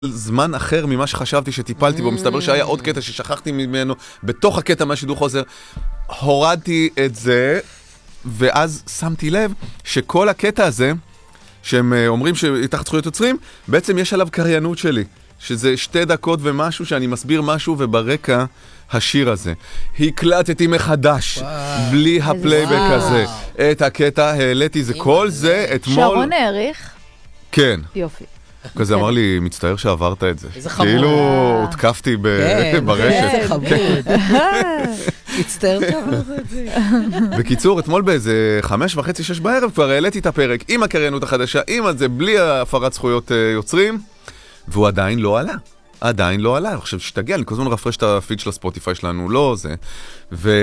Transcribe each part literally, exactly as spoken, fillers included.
זמן אחר ממה שחשבתי שטיפלתי בו, מסתבר שהיה עוד קטע ששכחתי ממנו, בתוך הקטע מהשידור חוזר, הורדתי את זה, ואז שמתי לב שכל הקטע הזה, שהם אומרים שתחת זכויות יוצרים, בעצם יש עליו קריינות שלי, שזה שתי דקות ומשהו שאני מסביר משהו, וברקע השיר הזה. הקלטתי מחדש, בלי הפלייבק הזה, את הקטע, העליתי זה, כל זה אתמול... שרון העריך? כן. יופי. כזה אמר לי, מצטער שעברת את זה. איזה חמוד. כאילו הותקפתי ברשת. איזה חמוד. מצטער שעברת את זה. בקיצור, אתמול באיזה חמש וחצי, שש בערב כבר העליתי את הפרק עם הקריינות החדשה, עם על זה, בלי הפרת זכויות יוצרים, והוא עדיין לא עלה. עדיין לא עלה. אני חושב שתגיע, אני כל הזמן רפרש את הפיד של הספוטיפיי שלנו, לא זה. ו...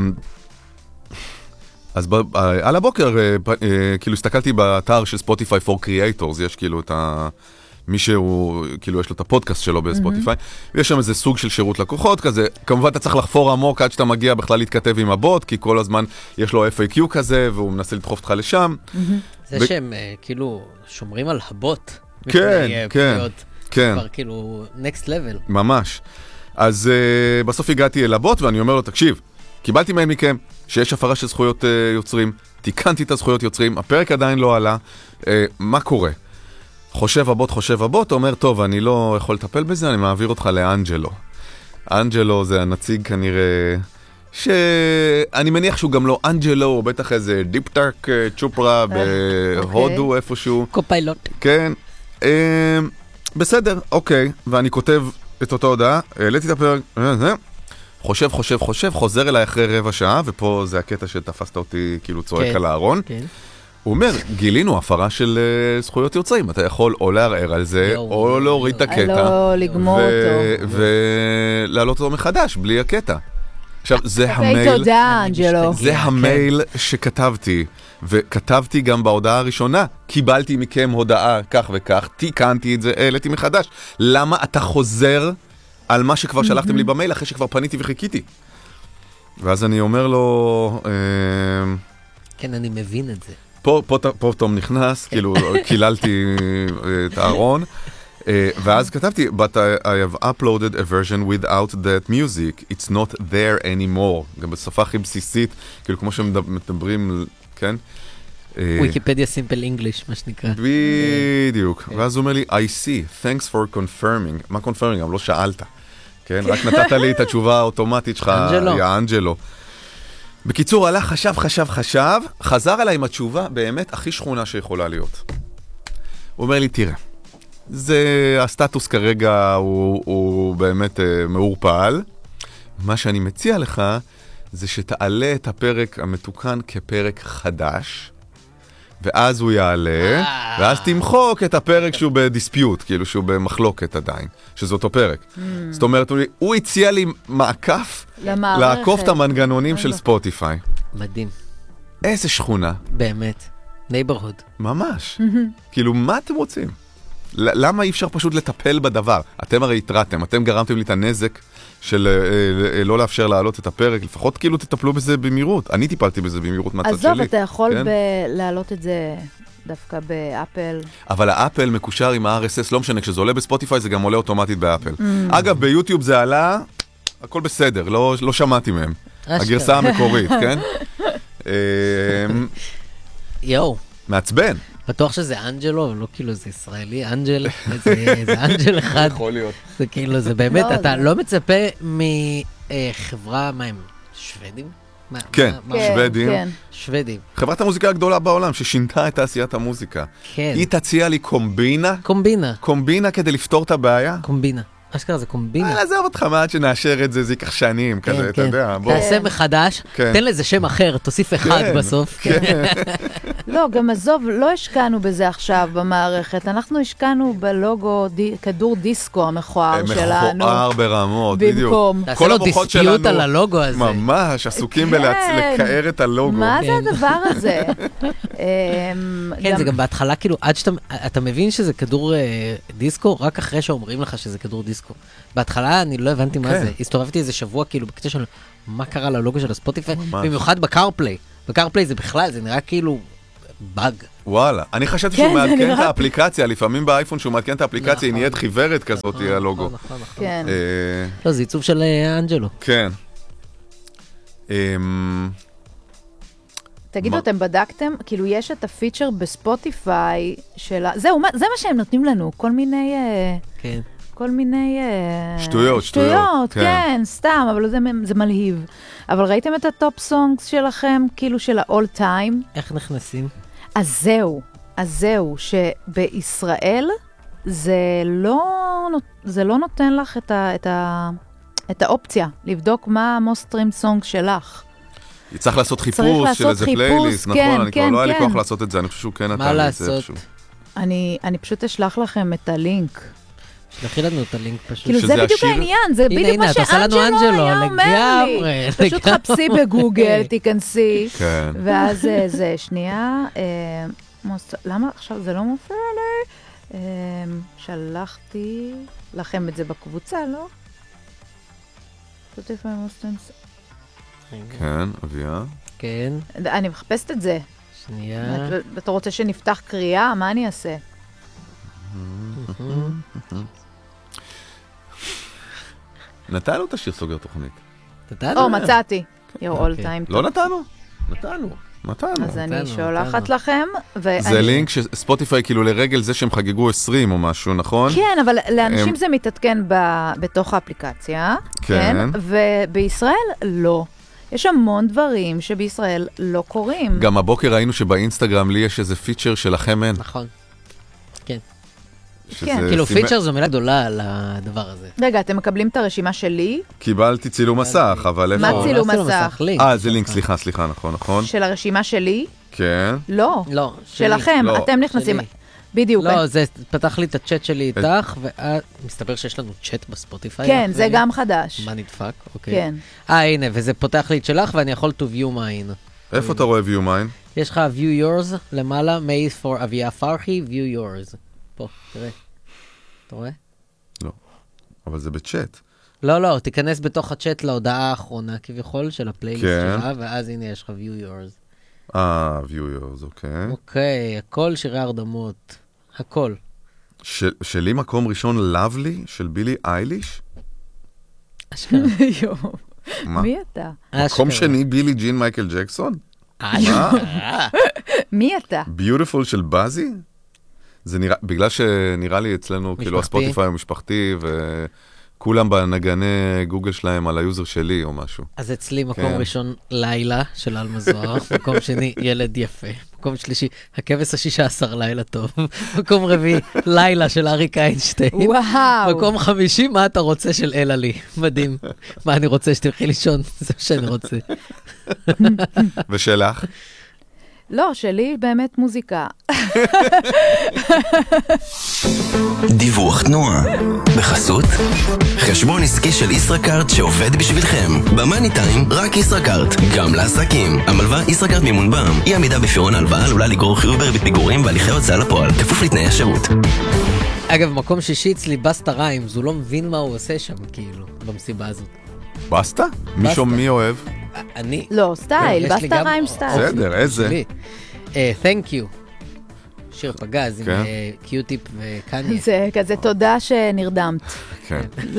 אז ב- על הבוקר, כאילו הסתכלתי באתר של ספוטיפיי for Creators, יש כאילו את ה... מי שהוא, כאילו יש לו את הפודקאסט שלו בספוטיפיי, ויש שם איזה סוג של שירות לקוחות כזה, כמובן אתה צריך לחפור עמוק עד שאתה מגיע בכלל להתכתב עם הבוט, כי כל הזמן יש לו אף איי קיו כזה, והוא מנסה לדחוף אותך לשם. זה שהם כאילו שומרים על הבוט. כן, כן, כן. כבר כאילו next level. ממש. אז בסוף הגעתי אל הבוט, ואני אומר לו, תקשיב, קיבלתי מהם מכם שיש הפרה של זכויות uh, יוצרים, תיקנתי את הזכויות יוצרים, הפרק עדיין לא עלה, uh, מה קורה? חושב הבוט, חושב הבוט, אומר, טוב, אני לא יכול לטפל בזה, אני מעביר אותך לאנג'לו. אנג'לו זה הנציג כנראה, שאני מניח שהוא גם לא אנג'לו, הוא בטח איזה דיפטרק צ'ופרה בהודו איפשהו. קופיילוט. כן, uh, בסדר, אוקיי, ואני כותב את אותו הודעה, העליתי את הפרק, זה, חושב, חושב, חושב, חוזר אליי אחרי רבע שעה, ופה זה הקטע שתפסת אותי כאילו צועק כן, על הארון. כן. הוא אומר, גילינו הפרה של uh, זכויות יוצרים, אתה יכול או לערער על זה, יו, או להוריד את הקטע. לא לגמור אותו. ולהעלות אותו מחדש, בלי הקטע. עכשיו, זה המייל... אוקיי, תודה, אנג'לו. זה המייל שכתבתי, וכתבתי גם בהודעה הראשונה, קיבלתי מכם הודעה כך וכך, תיקנתי את זה, העליתי מחדש. למה אתה חוזר על מה שכבר שלחתם לי במייל, אחרי שכבר פניתי וחיכיתי? ואז אני אומר לו... כן, אני מבין את זה. פה, פה, פה תום נכנס, כאילו, קיללתי את הארון, ואז כתבתי, but I, I have uploaded a version without that music, it's not there anymore. גם בשפה הכי בסיסית, כאילו, כמו שמדברים, כן? ויקיפדיה סימפל אנגליש, מה שנקרא. בדיוק. ואז הוא אומר לי, I see, thanks for confirming. מה confirming? גם לא שאלת. כן? רק נתת לי את התשובה האוטומטית שלך, יא אנג'לו. בקיצור, עלה, חשב, חשב, חשב, חזר עליי עם התשובה באמת הכי שכונה שיכולה להיות. הוא אומר לי, תראה, זה, הסטטוס כרגע הוא, הוא באמת uh, מעורפל. מה שאני מציע לך זה שתעלה את הפרק המתוקן כפרק חדש, ואז הוא יעלה, ואז תמחוק את הפרק שהוא בדיספיוט, כאילו שהוא במחלוקת עדיין, שזה אותו פרק. זאת אומרת, הוא הציע לי מעקף, לעקוף את המנגנונים של ספוטיפיי. מדהים. איזה שכונה. באמת. נייברהוד. ממש. כאילו, מה אתם רוצים? למה אי אפשר פשוט לטפל בדבר? אתם הרי התרעתם, אתם גרמתם לי את הנזק של לא לאפשר להעלות את הפרק, לפחות כאילו תטפלו בזה במהירות. אני טיפלתי בזה במהירות מהצד שלי. עזוב, אתה יכול להעלות את זה דווקא באפל. אבל האפל מקושר עם ה-אר אס אס, לא משנה, כשזה עולה בספוטיפיי זה גם עולה אוטומטית באפל. אגב, ביוטיוב זה עלה, הכל בסדר, לא שמעתי מהם. הגרסה המקורית, כן? יואו. מעצבן. בטוח שזה אנג'לו, לא כאילו זה ישראלי, אנג'ל, זה אנג'ל אחד. יכול להיות. זה כאילו, זה באמת, אתה לא מצפה מחברה, מה הם, שוודים? כן, שוודים. שוודים. חברת המוזיקה הגדולה בעולם, ששינתה את תעשיית המוזיקה. כן. היא תציע לי קומבינה. קומבינה. קומבינה כדי לפתור את הבעיה. קומבינה. אשכרה זה קומבינה. אה, עזוב אותך מעט שנאשר את זה, זה ייקח שנים, כזה, אתה יודע. תעשה מחדש, תן לזה שם אחר, תוסיף אחד בסוף. לא, גם עזוב, לא השקענו בזה עכשיו במערכת, אנחנו השקענו בלוגו כדור דיסקו המכוער שלנו. מכוער ברמות, בדיוק. תעשה לו דיספיוט על הלוגו הזה. ממש, עסוקים בלקער את הלוגו. מה זה הדבר הזה? כן, זה גם בהתחלה, כאילו, עד שאתה מבין שזה כדור דיסקו, רק אחרי שאומרים לך שזה כדור דיסקו. בהתחלה אני לא הבנתי מה זה. הסתובבתי איזה שבוע כאילו בקטע של מה קרה ללוגו של הספוטיפיי, במיוחד בקארפליי. בקארפליי זה בכלל, זה נראה כאילו באג. וואלה, אני חשבתי שהוא מעדכן את האפליקציה, לפעמים באייפון שהוא מעדכן את האפליקציה, היא נהיית חיוורת כזאת, היא הלוגו. נכון, נכון. כן. לא, זה עיצוב של אנג'לו. כן. תגידו, אתם בדקתם? כאילו, יש את הפיצ'ר בספוטיפיי של... זהו, זה מה שהם נותנים לנו, כל מיני... כן. כל מיני... שטויות, שטויות, כן, סתם, אבל זה מלהיב. אבל ראיתם את הטופ סונגס שלכם, כאילו של ה-all time? איך נכנסים? אז זהו, אז זהו, שבישראל זה לא, זה לא נותן לך את, ה, את, ה, את האופציה, לבדוק מה ה-most streamed song שלך. צריך לעשות חיפוש של איזה פלייליסט, נכון, כן, אני כן, כבר לא כן. היה לי כוח לעשות את זה, אני חושב שהוא כן נתן לי את זה איפשהו. אני, אני פשוט אשלח לכם את הלינק. שלחי לנו את הלינק פשוט. כאילו זה בדיוק העניין, זה בדיוק מה שאנג'לו היה אומר לי. פשוט חפשי בגוגל, תיכנסי, ואז זה, שנייה, למה עכשיו זה לא מופיע לי? שלחתי לכם את זה בקבוצה, לא? כן, אביה. כן. אני מחפשת את זה. שנייה. אתה רוצה שנפתח קריאה? מה אני אעשה? נתנו את השיר סוגר תוכנית. נתנו? או, מצאתי. Your all time. לא נתנו? נתנו. נתנו. אז אני שולחת לכם. זה לינק שספוטיפיי כאילו לרגל זה שהם חגגו עשרים או משהו, נכון? כן, אבל לאנשים זה מתעדכן בתוך האפליקציה. כן. ובישראל לא. יש המון דברים שבישראל לא קורים. גם הבוקר ראינו שבאינסטגרם לי יש איזה פיצ'ר שלכם אין. נכון. כן. כן. כאילו פיצ'ר זו מילה גדולה על הדבר הזה. רגע, אתם מקבלים את הרשימה שלי? קיבלתי צילום מסך, אבל איפה... מה צילום מסך? אה, זה לינק, סליחה, סליחה, נכון, נכון. של הרשימה שלי? כן. לא. לא. שלכם, אתם נכנסים... בדיוק. לא, זה פתח לי את הצ'אט שלי איתך, ומסתבר שיש לנו צ'אט בספוטיפיי. כן, זה גם חדש. מה נדפק? אוקיי. כן. אה, הנה, וזה פותח לי את שלך, ואני יכול to view mine. איפה אתה רואה view mine? יש לך view yours למעלה, made for אביה פרחי, view yours. פה, תראה. אתה רואה? לא, אבל זה בצ'אט. לא, לא, תיכנס בתוך הצ'אט להודעה האחרונה, כביכול, של הפלייליסט שלה, ואז הנה יש לך view yours. אה, view yours, אוקיי. אוקיי, הכל שירי הרדמות. הכל. שלי מקום ראשון Lovely של בילי אייליש? אשכרה. יו, מי אתה? מקום שני בילי ג'ין מייקל ג'קסון? אשכרה. מי אתה? Beautiful של בזי? זה נראה, בגלל שנראה לי אצלנו, כאילו הספוטיפיי הוא משפחתי, וכולם בנגני גוגל שלהם על היוזר שלי או משהו. אז אצלי מקום ראשון לילה של אלמה זוהר, מקום שני ילד יפה, מקום שלישי הכבש השישה עשר לילה טוב, מקום רביעי לילה של אריק איינשטיין, וואו. מקום חמישי מה אתה רוצה של אלה לי, מדהים, מה אני רוצה שתלכי לישון, זה מה שאני רוצה. ושלך? לא, שלי באמת מוזיקה. דיווח תנועה בחסות חשבון עסקי של ישראכרט שעובד בשבילכם. במאני טיים רק ישראכרט, גם לעסקים. המלווה ישראכרט מימון בע"מ, אי עמידה בפירעון הלוואה עלולה לגרור חיוב בריבית פיגורים והליכי הוצאה לפועל, כפוף לתנאי השירות. אגב, מקום שישי אצלי בסטה ריימס, הוא לא מבין מה הוא עושה שם, כאילו, במסיבה הזאת. בסטה? מישהו מי אוהב? אני... לא, סטייל, בסטה ריימס סטייל. בסדר, איזה? Thank you. שיר פגז עם קיוטיפ וקניה. זה כזה תודה שנרדמת. כן.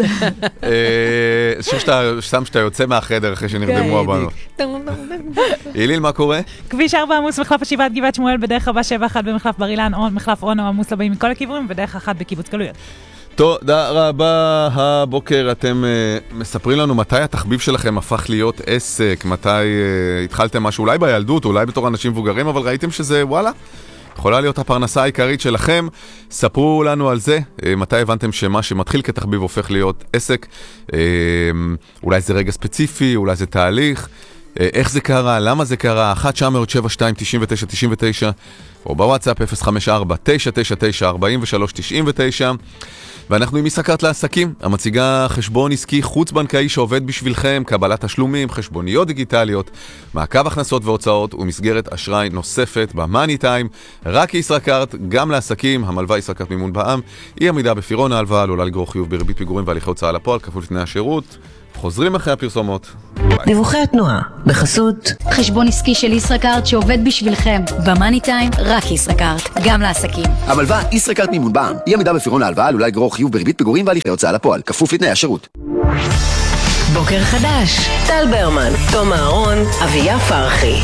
שיר שתם שאתה יוצא מהחדר אחרי שנרדמו הבנו. איליל, מה קורה? כביש ארבע עמוס מחלף השבעת גבעת שמואל, בדרך רבה שבע אחת במחלף בר אילן, או מחלף אונו עמוס לבאים מכל הכיוונים, בדרך אחת בקיבוץ גלויות. תודה רבה. הבוקר אתם uh, מספרים לנו מתי התחביב שלכם הפך להיות עסק, מתי uh, התחלתם משהו, אולי בילדות, אולי בתור אנשים מבוגרים, אבל ראיתם שזה וואלה, יכולה להיות הפרנסה העיקרית שלכם. ספרו לנו על זה, uh, מתי הבנתם שמה שמתחיל כתחביב הופך להיות עסק, uh, אולי זה רגע ספציפי, אולי זה תהליך, uh, איך זה קרה, למה זה קרה, אחת תשע אפס אפס שבע שתיים תשע תשע תשע תשע או בוואטסאפ אפס חמש ארבע תשע תשע תשע ארבע שלוש תשע תשע. ואנחנו עם ישראכרט לעסקים, המציגה חשבון עסקי חוץ-בנקאי שעובד בשבילכם, קבלת תשלומים, חשבוניות דיגיטליות, מעקב הכנסות והוצאות ומסגרת אשראי נוספת במאני טיים. רק ישראכרט, גם לעסקים, המלווה ישראכרט מימון בע"מ, אי עמידה בפירעון ההלוואה עלולה לגרור חיוב בריבית פיגורים והליכי הוצאה לפועל, כפוף לתנאי השירות, חוזרים אחרי הפרסומות. דיווחי התנועה, בחסות חשבון עסקי של ישראכרט שעובד בשבילכם. במאני טיים, רק ישראכרט, גם לעסקים. המלווה ישראכרט מימון בע"מ. אי עמידה בפירעון ההלוואה עלולה לגרור חיוב בריבית פיגורים והליכי הוצאה לפועל, כפוף לתנאי השירות. בוקר חדש, טל ברמן, תום אהרון, אביה פרחי.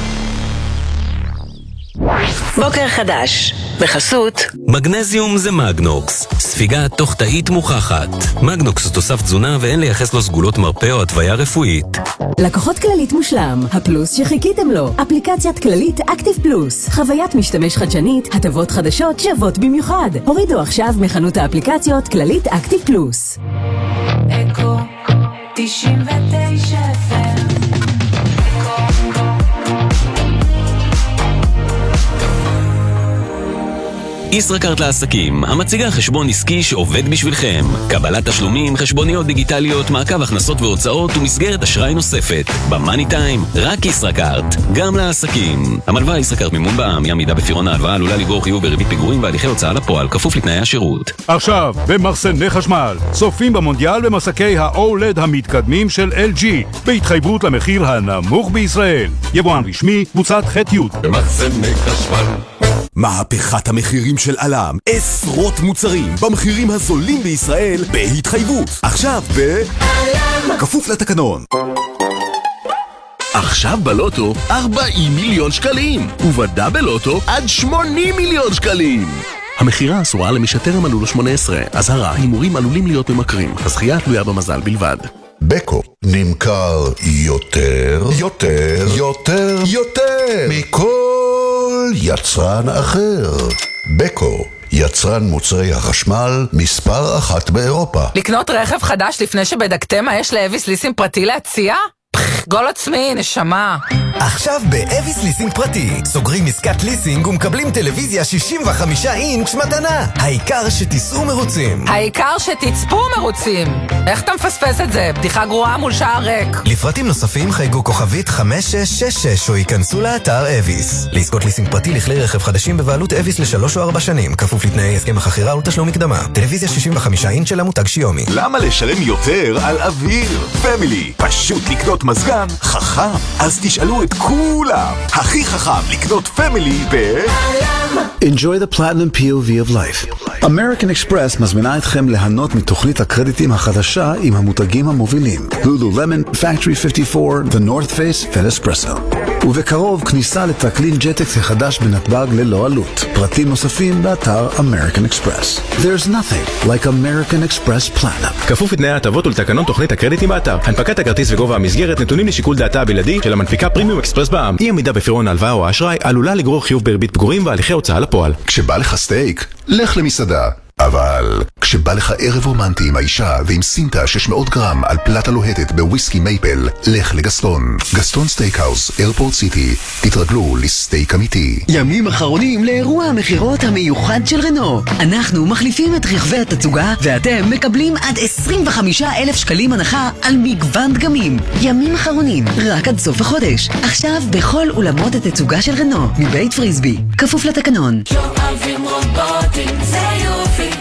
בוקר חדש, בחסות מגנזיום זה מגנוקס, ספיגה תוך תאית מוכחת. מגנוקס הוא תוסף תזונה ואין לייחס לו סגולות מרפא או התוויה רפואית. לקוחות כללית מושלם, הפלוס שחיכיתם לו. אפליקציית כללית אקטיב פלוס, חוויית משתמש חדשנית, הטבות חדשות שוות במיוחד. הורידו עכשיו מחנות האפליקציות כללית אקטיב פלוס. אקו תשעים ותשע אף אם ישראכרט לעסקים, המציגה חשבון עסקי שעובד בשבילכם. קבלת תשלומים, חשבוניות דיגיטליות, מעקב הכנסות והוצאות ומסגרת אשראי נוספת. במאני טיים, רק ישראכרט, גם לעסקים. המלווה ישראכרט מימון בע"מ, אי עמידה בפירעון ההלוואה עלולה לגרור חיוב בריבית פיגורים והליכי הוצאה לפועל, כפוף לתנאי השירות. עכשיו, במחסני חשמל, צופים במונדיאל במסקי ה-או אל אי די המתקדמים של אל ג'י, בהתחייבות למחיר הנמוך בישראל. יבואן רשמי, קבוצת ח' י' במחסני חשמל. מהפכת המחירים של אלם, עשרות מוצרים במחירים הזולים בישראל בהתחייבות. עכשיו ב... אלם! כפוף לתקנון. עכשיו בלוטו ארבעים מיליון שקלים, ובדאבל לוטו עד שמונים מיליון שקלים. המחירה אסורה למי שטרם מלאו לו שמונה עשרה. אזהרה, הימורים עלולים להיות ממכרים. הזכייה תלויה במזל בלבד. בקו נמכר יותר, יותר, יותר, יותר מכל יצרן אחר. בקו, יצרן מוצרי החשמל מספר אחת באירופה. לקנות רכב חדש לפני שבדקתם מה יש לאביס ליסינג פרטי להציע? גול עצמי, נשמה. עכשיו באביס ליסינג פרטי סוגרים עסקת ליסינג ומקבלים טלוויזיה שישים וחמישה אינץ' מתנה. העיקר שתיסעו מרוצים. העיקר שתצפו מרוצים. איך אתה מפספס את זה? בדיחה גרועה מול שער ריק. לפרטים נוספים חייגו כוכבית חמש שש שש שש או ייכנסו לאתר אביס. לעסקות ליסינג פרטי לכלי רכב חדשים בבעלות אביס לשלוש או ארבע שנים, כפוף לתנאי הסכם החכירה ותשלום מקדמה. טלוויזיה שישים וחמישה אינץ' של המותג שיומי. למה לשלם יותר על אוויר? פמילי, פשוט לקנות מזגן חכם. אז תשאלו את כולם. הכי חכם לקנות פמילי ב... Enjoy the platinum פי או וי of life. American Express מזמינה אתכם ליהנות מתוכנית הקרדיטים החדשה עם המותגים המובילים. Lululemon, Factory חמישים וארבע, The North Face ו-Espresso. ובקרוב כניסה לטרקלין ג'טקס החדש בנתב"ג ללא עלות. פרטים נוספים באתר American Express. There's nothing like American Express Platinum. כפוף לתנאי ההטבות ולתקנון תוכנית הקרדיטים באתר. הנפקת הכרטיס וגובה המסגרת נתונים לשיקול דעתה הבלעדי של המנפיקה פרימיום אקספרס בע"מ. אי עמידה בפירעון ההלוואה או האשראי עלולה לגרור חיוב בריבית פיגורים והליכי הוצאה לפועל. כשבא לך סטייק, לך למסעדה. אבל כשבא לך ערב רומנטי עם האישה ועם סינטה שש מאות גרם על פלטה לוהטת בוויסקי מייפל, לך לגסטון. גסטון סטייקהאוס, איירפורט סיטי. תתרגלו לסטייק אמיתי. ימים אחרונים לאירוע המחירות המיוחד של רנו. אנחנו מחליפים את רכבי התצוגה ואתם מקבלים עד עשרים וחמישה אלף שקלים הנחה על מגוון דגמים. ימים אחרונים, רק עד סוף החודש. עכשיו בכל אולמות התצוגה של רנו, מבית פריסבי. כפוף לתקנון. שואבים רובוטים, זה יופי.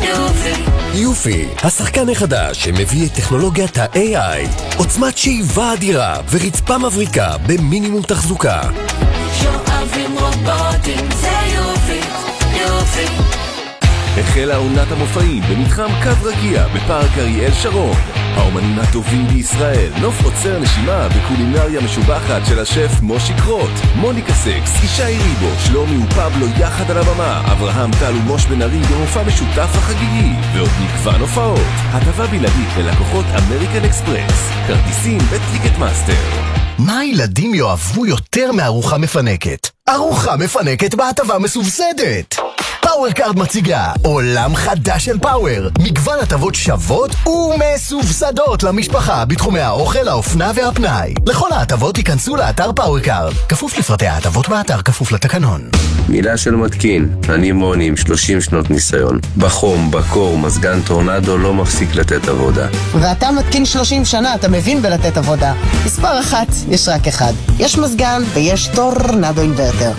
יופי, השחקן החדש שמביא את טכנולוגיית ה-איי איי, עוצמת שאיבה אדירה ורצפה מבריקה במינימום תחזוקה. שואבים רובוטים, זה יופי, יופי. החלה עונת המופעים במתחם קו רקיע בפארק אריאל שרון. האומנים הטובים בישראל, נוף עוצר נשימה בקולינריה משובחת של השף מושי קרוט, מוניקה סקס, ישי ריבו, שלומי ופבלו יחד על הבמה, אברהם טל ומוש בן ארי במופע משותף החגיגי, ועוד מגוון הופעות. הטבה בלעדית ללקוחות אמריקן אקספרס, כרטיסים וטיקט מאסטר. מה הילדים יאהבו יותר מארוחה מפנקת? ארוחה מפנקת בהטבה מסובסדת. פאוור קארד מציגה עולם חדש של פאוור, מגוון הטבות שוות ומסובסדות למשפחה בתחומי האוכל, האופנה והפנאי. לכל ההטבות תיכנסו לאתר פאוור קארד, כפוף לפרטי ההטבות באתר, כפוף לתקנון. מילה של מתקין, אני מוני עם שלושים שנות ניסיון. בחום, בקור, מזגן טורנדו לא מפסיק לתת עבודה. ואתה מתקין שלושים שנה, אתה מבין בלתת עבודה. מספר אחת, יש רק אחד. יש מזגן ויש טורנדו אינברטר.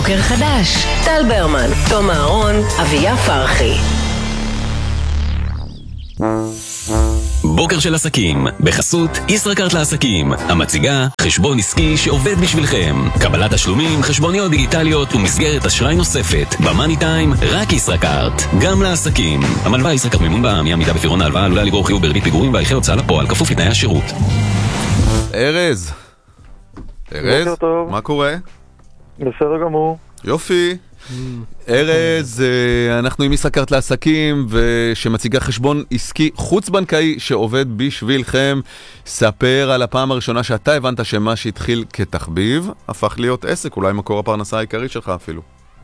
בוקר חדש. טל ברמן, תום אהרון, אביה פרחי. בוקר של עסקים, בחסות ישראכרט לעסקים, המציגה חשבון עסקי שעובד בשבילכם. קבלת תשלומים, חשבוניות דיגיטליות ומסגרת אשראי נוספת. במאני טיים, רק ישראכרט, גם לעסקים. המלווה ישראכרט מימון בע"מ, עמידה בפירעון ההלוואה עלולה לגרור חיוב בריבית פיגורים והליכי הוצאה לפועל, כפוף לתנאי השירות. ארז, ארז, מה קורה? בסדר גמור. יופי. ארז, אנחנו עם ישראכרט לעסקים ושמציגה חשבון עסקי חוץ-בנקאי שעובד בשבילכם. ספר על הפעם הראשונה שאתה הבנת שמה שהתחיל כתחביב הפך להיות עסק, אולי מקור הפרנסה העיקרית שלך אפילו.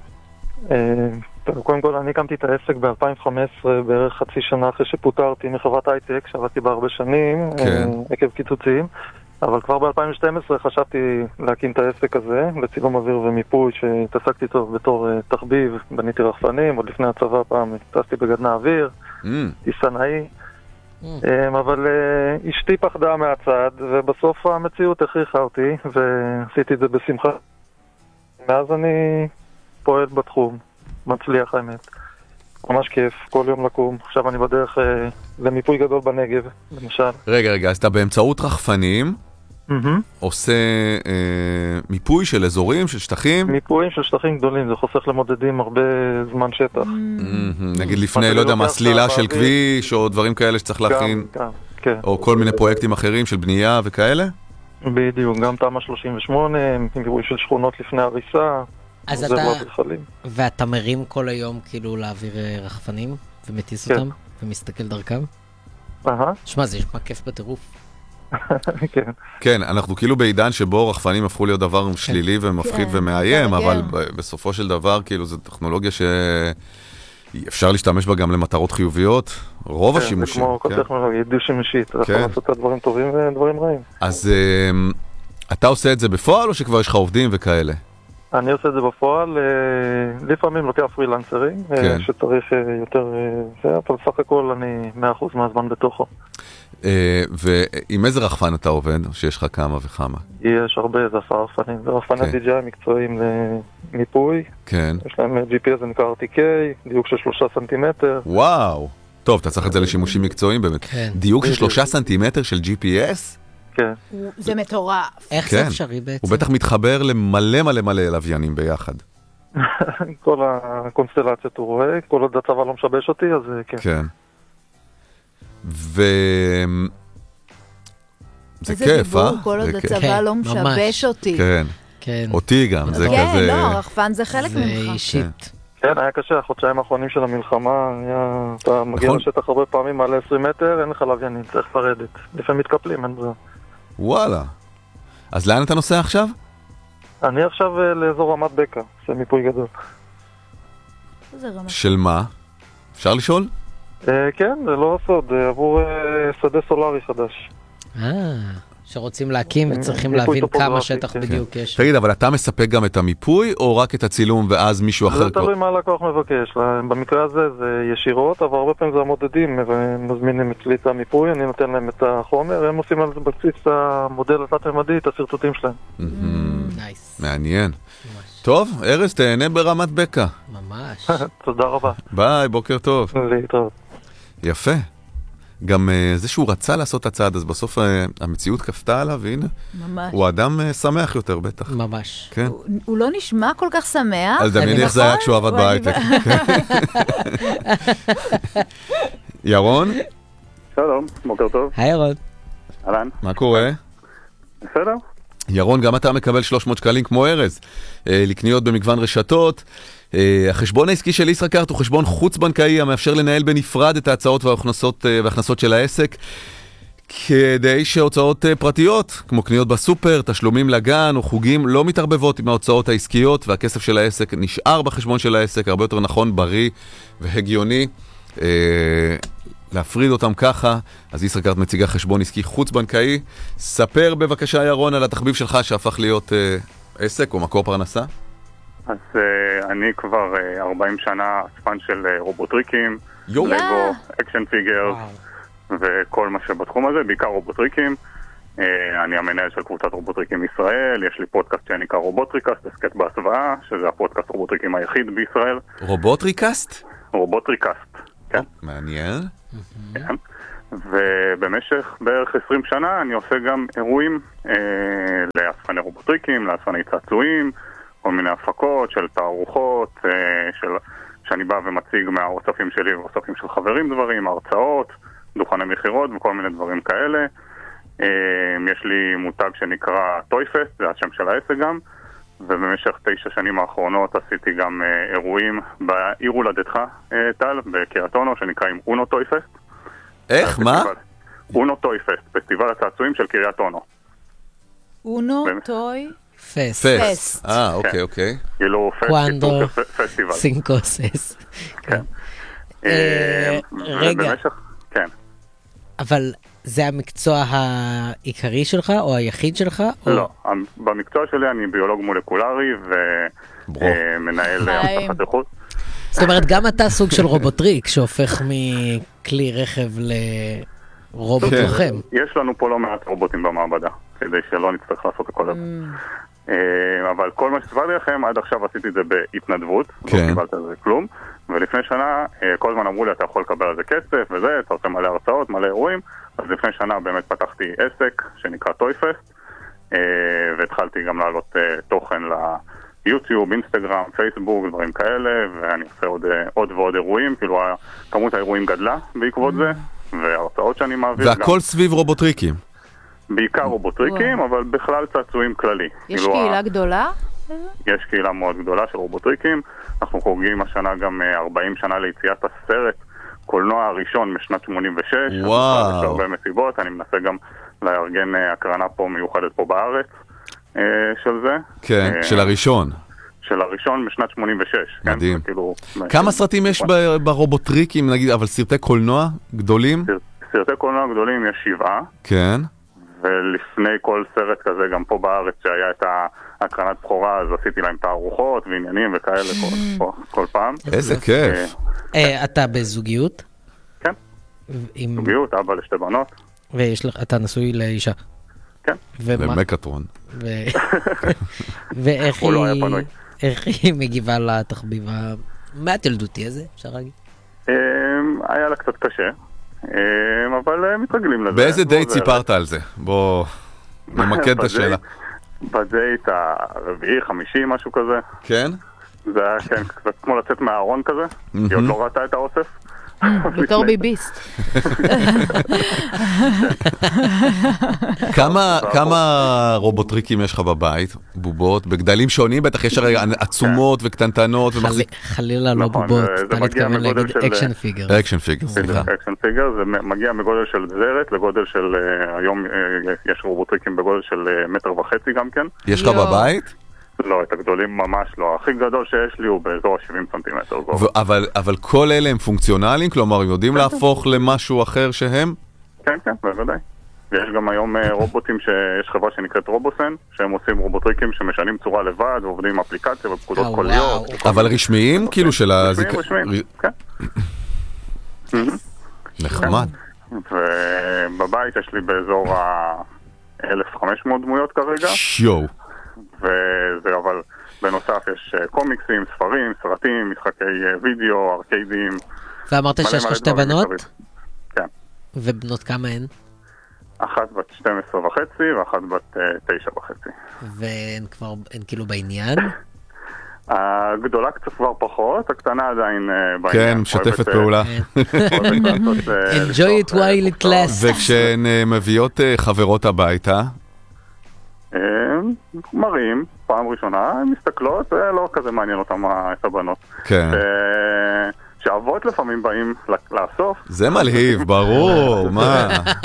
קודם כל, אני הקמתי את העסק ב-אלפיים וחמש עשרה, בערך חצי שנה אחרי שפוטרתי מחברת הייטק, שעבדתי בה הרבה שנים, עקב קיצוצים. אבל כבר ב-אלפיים ושתים עשרה חשבתי להקים את העסק הזה, לצילום אוויר ומיפוי, שהתעסקתי טוב בתור uh, תחביב, בניתי רחפנים, עוד לפני הצבא פעם טסתי בגדנה אוויר, טיסנאי, mm. um, אבל uh, אשתי פחדה מהצד, ובסוף המציאות הכריחה אותי, ועשיתי את זה בשמחה. מאז אני פועל בתחום, מצליח האמת. ממש כיף, כל יום לקום. עכשיו אני בדרך uh, למיפוי גדול בנגב, למשל. רגע, רגע, אז אתה באמצעות רחפנים, Mm-hmm. עושה אה, מיפוי של אזורים, של שטחים? מיפויים של שטחים גדולים, זה חוסך למודדים הרבה זמן שטח. Mm-hmm. נגיד לפני, לא יודע מה, סלילה של כביש, או דברים כאלה שצריך להכין, גם, כן. או כל מיני פרויקטים אחרים של בנייה וכאלה? בדיוק, גם תמ"א שלושים ושמונה, מיפוי של שכונות לפני הריסה. אז אתה, ואתה מרים כל היום כאילו להעביר רחפנים, ומטיס כן. אותם, ומסתכל דרכם? אהה. שמע, זה נשמע כיף בטירוף. כן. כן, אנחנו כאילו בעידן שבו רחפנים הפכו להיות דבר שלילי ומפחיד ומאיים, אבל בסופו של דבר כאילו זו טכנולוגיה שאפשר להשתמש בה גם למטרות חיוביות, רוב השימושים. זה כמו כל טכנולוגיה, דו-שימושית, אתה יכול לעשות את דברים טובים ודברים רעים. אז אתה עושה את זה בפועל או שכבר יש לך עובדים וכאלה? אני עושה את זה בפועל, לפעמים לוקח פרילנסרים, שצריך יותר, אבל סך הכל אני מאה אחוז מהזמן בתוכו. ועם איזה רחפן אתה עובד, או שיש לך כמה וכמה? יש הרבה, זה עשרה רחפנים, זה רחפני די ג'יי מקצועיים למיפוי. כן. יש להם ג'י פי אס, זה נקרא אר טי קיי, דיוק של שלושה סנטימטר. וואו, טוב, אתה צריך את זה לשימושים מקצועיים באמת. דיוק של שלושה סנטימטר של ג'י פי אס? כן. זה מטורף. איך זה אפשרי בעצם? הוא בטח מתחבר למלא מלא מלא לוויינים ביחד. כל הקונסטלציות הוא רואה, כל עוד הצבא לא משבש אותי, אז כן. כן. ו... זה כיף, אה? כל עוד הצבא לא משבש אותי. כן. אותי גם, זה כזה... כן, לא, רחפן זה חלק ממך. זה אישית. כן, היה קשה, החודשיים האחרונים של המלחמה, אתה מגיע לשטח הרבה פעמים, מעלה עשרים מטר, אין לך לוויינים, צריך לרדת. לפעמים מתקפלים, אין זה. וואלה. אז לאן אתה נוסע עכשיו? אני עכשיו לאזור רמת בקע, זה מיפוי גדול. של מה? אפשר לשאול? כן, זה לא סוד, עבור שדה סולארי חדש. אה, שרוצים להקים וצריכים להבין כמה שטח בדיוק יש. תגיד, אבל אתה מספק גם את המיפוי או רק את הצילום ואז מישהו אחר? זה תלוי מה הלקוח מבקש. במקרה הזה זה ישירות, אבל הרבה פעמים זה המודדים, ומזמינים אצלי את המיפוי, אני נותן להם את החומר, הם עושים על זה בסיס המודל התת-ממדי, את הסרטוטים שלהם. מעניין. טוב, ארז, תהנה ברמת בקע. ממש. תודה רבה. ביי, בוקר טוב. להתראות. יפה. גם זה שהוא רצה לעשות את הצעד, אז בסוף המציאות כפתה עליו, והנה, ממש. הוא אדם שמח יותר בטח. ממש. כן. הוא, הוא לא נשמע כל כך שמח. אז דמיין איך זה היה כשהוא עבד בהייטק. ירון? שלום, בוקר טוב. היי ירון. אהלן. מה קורה? בסדר. ירון, גם אתה מקבל שלוש מאות שקלים כמו ארז, לקניות במגוון רשתות. החשבון העסקי של ישראכרט הוא חשבון חוץ-בנקאי המאפשר לנהל בנפרד את ההצעות וההכנסות, וההכנסות של העסק, כדי שהוצאות פרטיות, כמו קניות בסופר, תשלומים לגן או חוגים, לא מתערבבות עם ההוצאות העסקיות, והכסף של העסק נשאר בחשבון של העסק, הרבה יותר נכון, בריא והגיוני. להפריד אותם ככה, אז ישראכרט מציגה חשבון עסקי חוץ-בנקאי. ספר בבקשה ירון על התחביב שלך שהפך להיות אה, עסק או מקור פרנסה. אז אה, אני כבר אה, ארבעים שנה אספן של אה, רובוטריקים, יו. לגו, אקשן פיגר וכל מה שבתחום הזה, בעיקר רובוטריקים. אני המנהל של קבוצת רובוטריקים ישראל, יש לי פודקאסט שנקרא רובוטריקאסט, הסקט בהסוואה, שזה הפודקאסט רובוטריקים היחיד בישראל. רובוטריקאסט? רובוטריקאסט, כן. מעניין. כן. ובמשך בערך עשרים שנה אני עושה גם אירועים אה, לאספני רובוטריקים, לאספני צעצועים, כל מיני הפקות של תערוכות, אה, של, שאני בא ומציג מהאוספים שלי ואוספים של חברים דברים, הרצאות, דוכני מחירות וכל מיני דברים כאלה. אה, יש לי מותג שנקרא טויפסט, זה השם של העסק גם, ובמשך תשע שנים האחרונות עשיתי גם אה, אירועים בעיר הולדתך, אה, טל, בקריית אונו, שנקראים אונו טויפסט. איך? מה? אונו טוי פסט, פסטיבל הצעצועים של קריית אונו. אונו טוי פסט. פסט. אה, אוקיי, אוקיי. כאילו קואנדו פסטיבל. סינקוסס. כן. רגע. כן. אבל זה המקצוע העיקרי שלך או היחיד שלך? לא, במקצוע שלי אני ביולוג מולקולרי ומנהל אבטחת איכות. זאת אומרת, גם אתה סוג של רובוטריק שהופך מכלי רכב לרובוט לוחם. יש לנו פה לא מעט רובוטים במעבדה, כדי שלא נצטרך לעשות הכל הזה. אבל כל מה שסברתי לכם, עד עכשיו עשיתי את זה בהתנדבות, לא קיבלת על זה כלום, ולפני שנה כל הזמן אמרו לי, אתה יכול לקבל על זה כסף וזה, אתה עושה מלא הרצאות, מלא אירועים, אז לפני שנה באמת פתחתי עסק שנקרא טויפסט, והתחלתי גם לעלות תוכן ל... יוטיוב, אינסטגרם, פייסבוק, דברים כאלה, ואני עושה עוד, עוד ועוד אירועים, כאילו כמות האירועים גדלה בעקבות זה, וההרצאות שאני מעביר. והכל גם... סביב רובוטריקים. בעיקר רובוטריקים, וואו. אבל בכלל צעצועים כללי. יש כאילו קהילה ה... גדולה? יש קהילה מאוד גדולה של רובוטריקים, אנחנו חוגגים השנה גם ארבעים שנה ליציאת הסרט, קולנוע הראשון משנת שמונים ושש, וואו. יש הרבה מסיבות, אני מנסה גם לארגן הקרנה פה מיוחדת פה בארץ. של זה. כן, של הראשון. של הראשון משנת שמונים ושש. מדהים. כמה סרטים יש ברובוטריקים, נגיד, אבל סרטי קולנוע גדולים? סרטי קולנוע גדולים יש שבעה. כן. ולפני כל סרט כזה, גם פה בארץ שהיה את ההקרנת בחורה, אז עשיתי להם תערוכות ועניינים וכאלה כל פעם. איזה כיף. אתה בזוגיות? כן. זוגיות, אבא לשתי בנות. ואתה נשוי לאישה? כן. למקטרון. ואיך היא מגיבה לתחביב המעט ילדותי הזה, אפשר להגיד? היה לה קצת קשה, אבל מתרגלים לזה. באיזה דייט סיפרת על זה? בוא נמקד את השאלה. בדייט הרביעי, חמישי, משהו כזה. כן? זה היה כן, קצת כמו לצאת מהארון כזה, היא עוד לא ראתה את האוסף. בתור ביביסט. כמה רובוטריקים יש לך בבית? בובות? בגדלים שונים? בטח יש הרי עצומות וקטנטנות. חלילה לא בובות, אתה מתכוון להגיד אקשן פיגר. אקשן פיגר, סליחה. אקשן פיגר זה מגיע מגודל של זרת לגודל של, היום יש רובוטריקים בגודל של מטר וחצי גם כן. יש לך בבית? לא, את הגדולים ממש לא. הכי גדול שיש לי הוא באזור ה-שבעים סנטימטר. אבל, אבל כל אלה הם פונקציונליים? כלומר, הם יודעים להפוך למשהו אחר שהם? כן, כן, בוודאי. יש גם היום רובוטים שיש חברה שנקראת רובוסן, שהם עושים רובוטריקים שמשנים צורה לבד, ועובדים עם אפליקציה ופקודות קוליות. אבל רשמיים? כאילו של רשמיים, רשמיים, כן. נחמד. ובבית יש לי באזור ה-אלף וחמש מאות דמויות כרגע. שיו. וזה אבל בנוסף יש קומיקסים, ספרים, סרטים, משחקי וידאו, ארקיידים. ואמרת שיש לך שתי בנות? כן. ובנות כמה הן? אחת בת שתים עשרה וחצי ואחת בת תשע וחצי. והן כבר, הן כאילו בעניין? הגדולה קצת כבר פחות, הקטנה עדיין בעניין. כן, משתפת פעולה. Enjoy it while it lasts. וכשהן מביאות חברות הביתה? מראים, פעם ראשונה, הן מסתכלות, זה לא כזה מעניין אותם את הבנות. כן. שאבות לפעמים באים לאסוף. זה מלהיב, ברור, מה?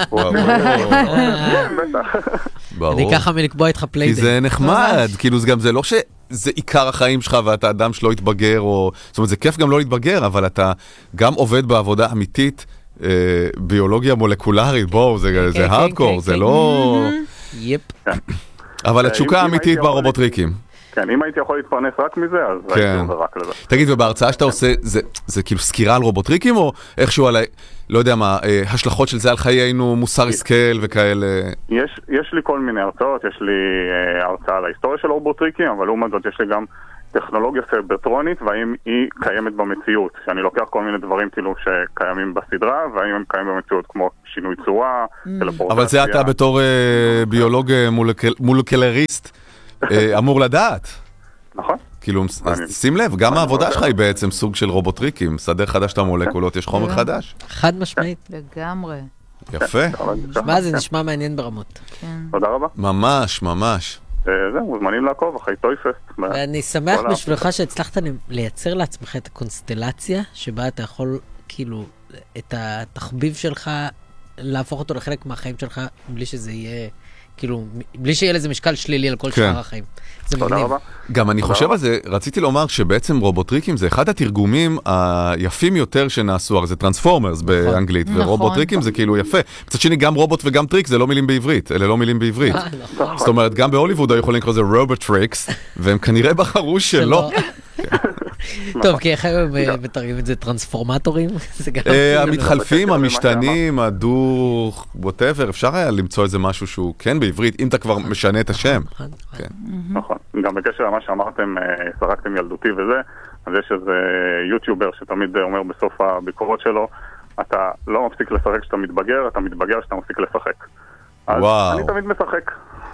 ברור. אני ככה מלקבוע איתך פליידייט. כי זה נחמד, כאילו גם זה לא שזה עיקר החיים שלך ואתה אדם שלא יתבגר, זאת אומרת זה כיף גם לא להתבגר, אבל אתה גם עובד בעבודה אמיתית, ביולוגיה מולקולרית, בואו, זה הארדקור, זה לא... יפ. אבל התשוקה האמיתית ברובוטריקים. כן, אם הייתי יכול להתפרנס רק מזה, אז הייתי עובר רק לזה. תגיד, ובהרצאה שאתה עושה, זה כאילו סקירה על רובוטריקים, או איכשהו על, לא יודע מה, השלכות של זה על חיינו, מוסר השכל וכאלה? יש לי כל מיני הרצאות, יש לי הרצאה על ההיסטוריה של רובוטריקים, אבל לעומת זאת יש לי גם טכנולוגיה סייברטרונית, והאם היא קיימת במציאות. שאני לוקח כל מיני דברים כאילו שקיימים בסדרה, והאם הם קיימים במציאות כמו שינוי צורה, טלפורטציה. אבל זה אתה בתור ביולוג מולקולריסט אמור לדעת. נכון. כאילו, שים לב, גם העבודה שלך היא בעצם סוג של רובוטריקים, סדר חדש את המולקולות, יש חומר חדש. חד משמעית. לגמרי. יפה. מה זה נשמע מעניין ברמות. תודה רבה. ממש, ממש. זהו, מוזמנים לעקוב אחרי טויפסט. ואני שמח בשבילך שהצלחת לייצר לעצמך את הקונסטלציה, שבה אתה יכול, כאילו, את התחביב שלך, להפוך אותו לחלק מהחיים שלך, בלי שזה יהיה... כאילו, בלי שיהיה לזה משקל שלילי על כל שאר החיים. זה מגניב. גם אני חושב על זה, רציתי לומר שבעצם רובוטריקים זה אחד התרגומים היפים יותר שנעשו, הרי זה טרנספורמרס באנגלית, ורובוטריקים זה כאילו יפה. מצד שני, גם רובוט וגם טריק זה לא מילים בעברית, אלה לא מילים בעברית. זאת אומרת, גם בהוליווד יכולים לקרוא זה רובוטריקס, והם כנראה בחרו שלא. טוב, כי איך הם מתרגמים את זה טרנספורמטורים? המתחלפים, המשתנים, הדוך, whatever, אפשר היה למצוא איזה משהו שהוא כן בעברית, אם אתה כבר משנה את השם. נכון, גם בקשר למה שאמרתם, סרקתם ילדותי וזה, אז יש איזה יוטיובר שתמיד אומר בסוף הביקורות שלו, אתה לא מפסיק לשחק כשאתה מתבגר, אתה מתבגר כשאתה מפסיק לשחק. אז אני תמיד משחק.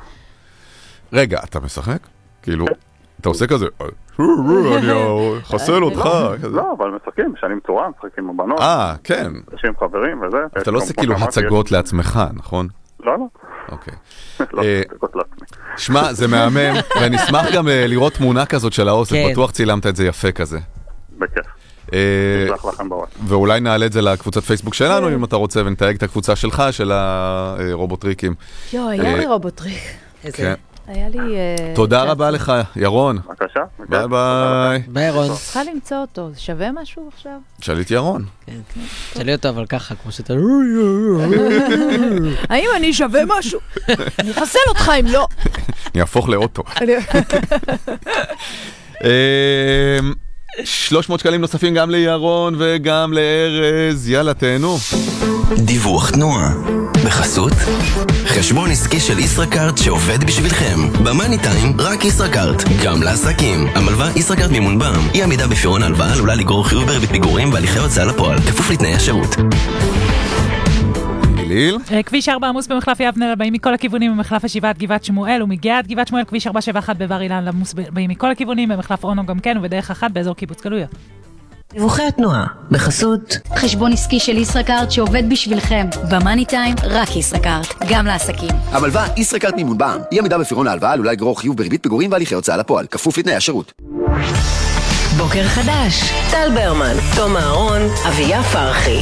רגע, אתה משחק? כאילו... אתה עושה כזה, אני חסל אותך. לא, אבל משחקים, משנים צורה, משחקים עם הבנות. אה, כן. משחקים חברים וזה. אתה לא עושה כאילו הצגות לעצמך, נכון? לא, לא. אוקיי. לא הצגות לעצמי. שמע, זה מהמם, ואני אשמח גם לראות תמונה כזאת של האוסף, בטוח צילמת את זה יפה כזה. בכיף. ואולי נעלה את זה לקבוצת פייסבוק שלנו, אם אתה רוצה, ונתייג את הקבוצה שלך, של הרובוטריקים. יו, היה לי רובוטריק. איזה... היה לי... תודה רבה לך, ירון. בבקשה. ביי ביי. ביי ירון. צריכה למצוא אותו, זה שווה משהו עכשיו? שאלי את ירון. שאלי אותו אבל ככה, כמו שאתה... האם אני שווה משהו? אני אחסל אותך אם לא. אני אהפוך לאוטו. שלוש מאות שקלים נוספים גם לירון וגם לארז. יאללה, תהנו. דיווח תנועה בחסות חשבון עסקי של ישראכרט שעובד בשבילכם. במאני טיים רק ישראכרט, גם לעסקים. המלווה ישראכרט מימון בע"מ. אי עמידה בפירעון ההלוואה עלולה לגרור חיוב בריבית פיגורים והליכי הוצאה לפועל, כפוף לתנאי השירות. כביש ארבע עמוס במחלף יבנה לבאים מכל הכיוונים, במחלף השבעת גבעת שמואל, ומגיע עד גבעת שמואל כביש ארבע שבע אחת בבר אילן עמוס באים מכל הכיוונים, במחלף אונו גם כן, ובדרך אחת באזור קיבוץ גלויות. דיווחי התנועה בחסות חשבון עסקי של ישראכרט שעובד בשבילכם. במאני טיים רק ישראכרט, גם לעסקים. המלווה ישראכרט מימון בע"מ. אי עמידה בפירעון ההלוואה עלולה לגרור חיוב בריבית פיגורים והליכי הוצאה לפועל, כפוף לתנאי השירות. בוקר חדש, טל ברמן, תום אהרון, אביה פרחי.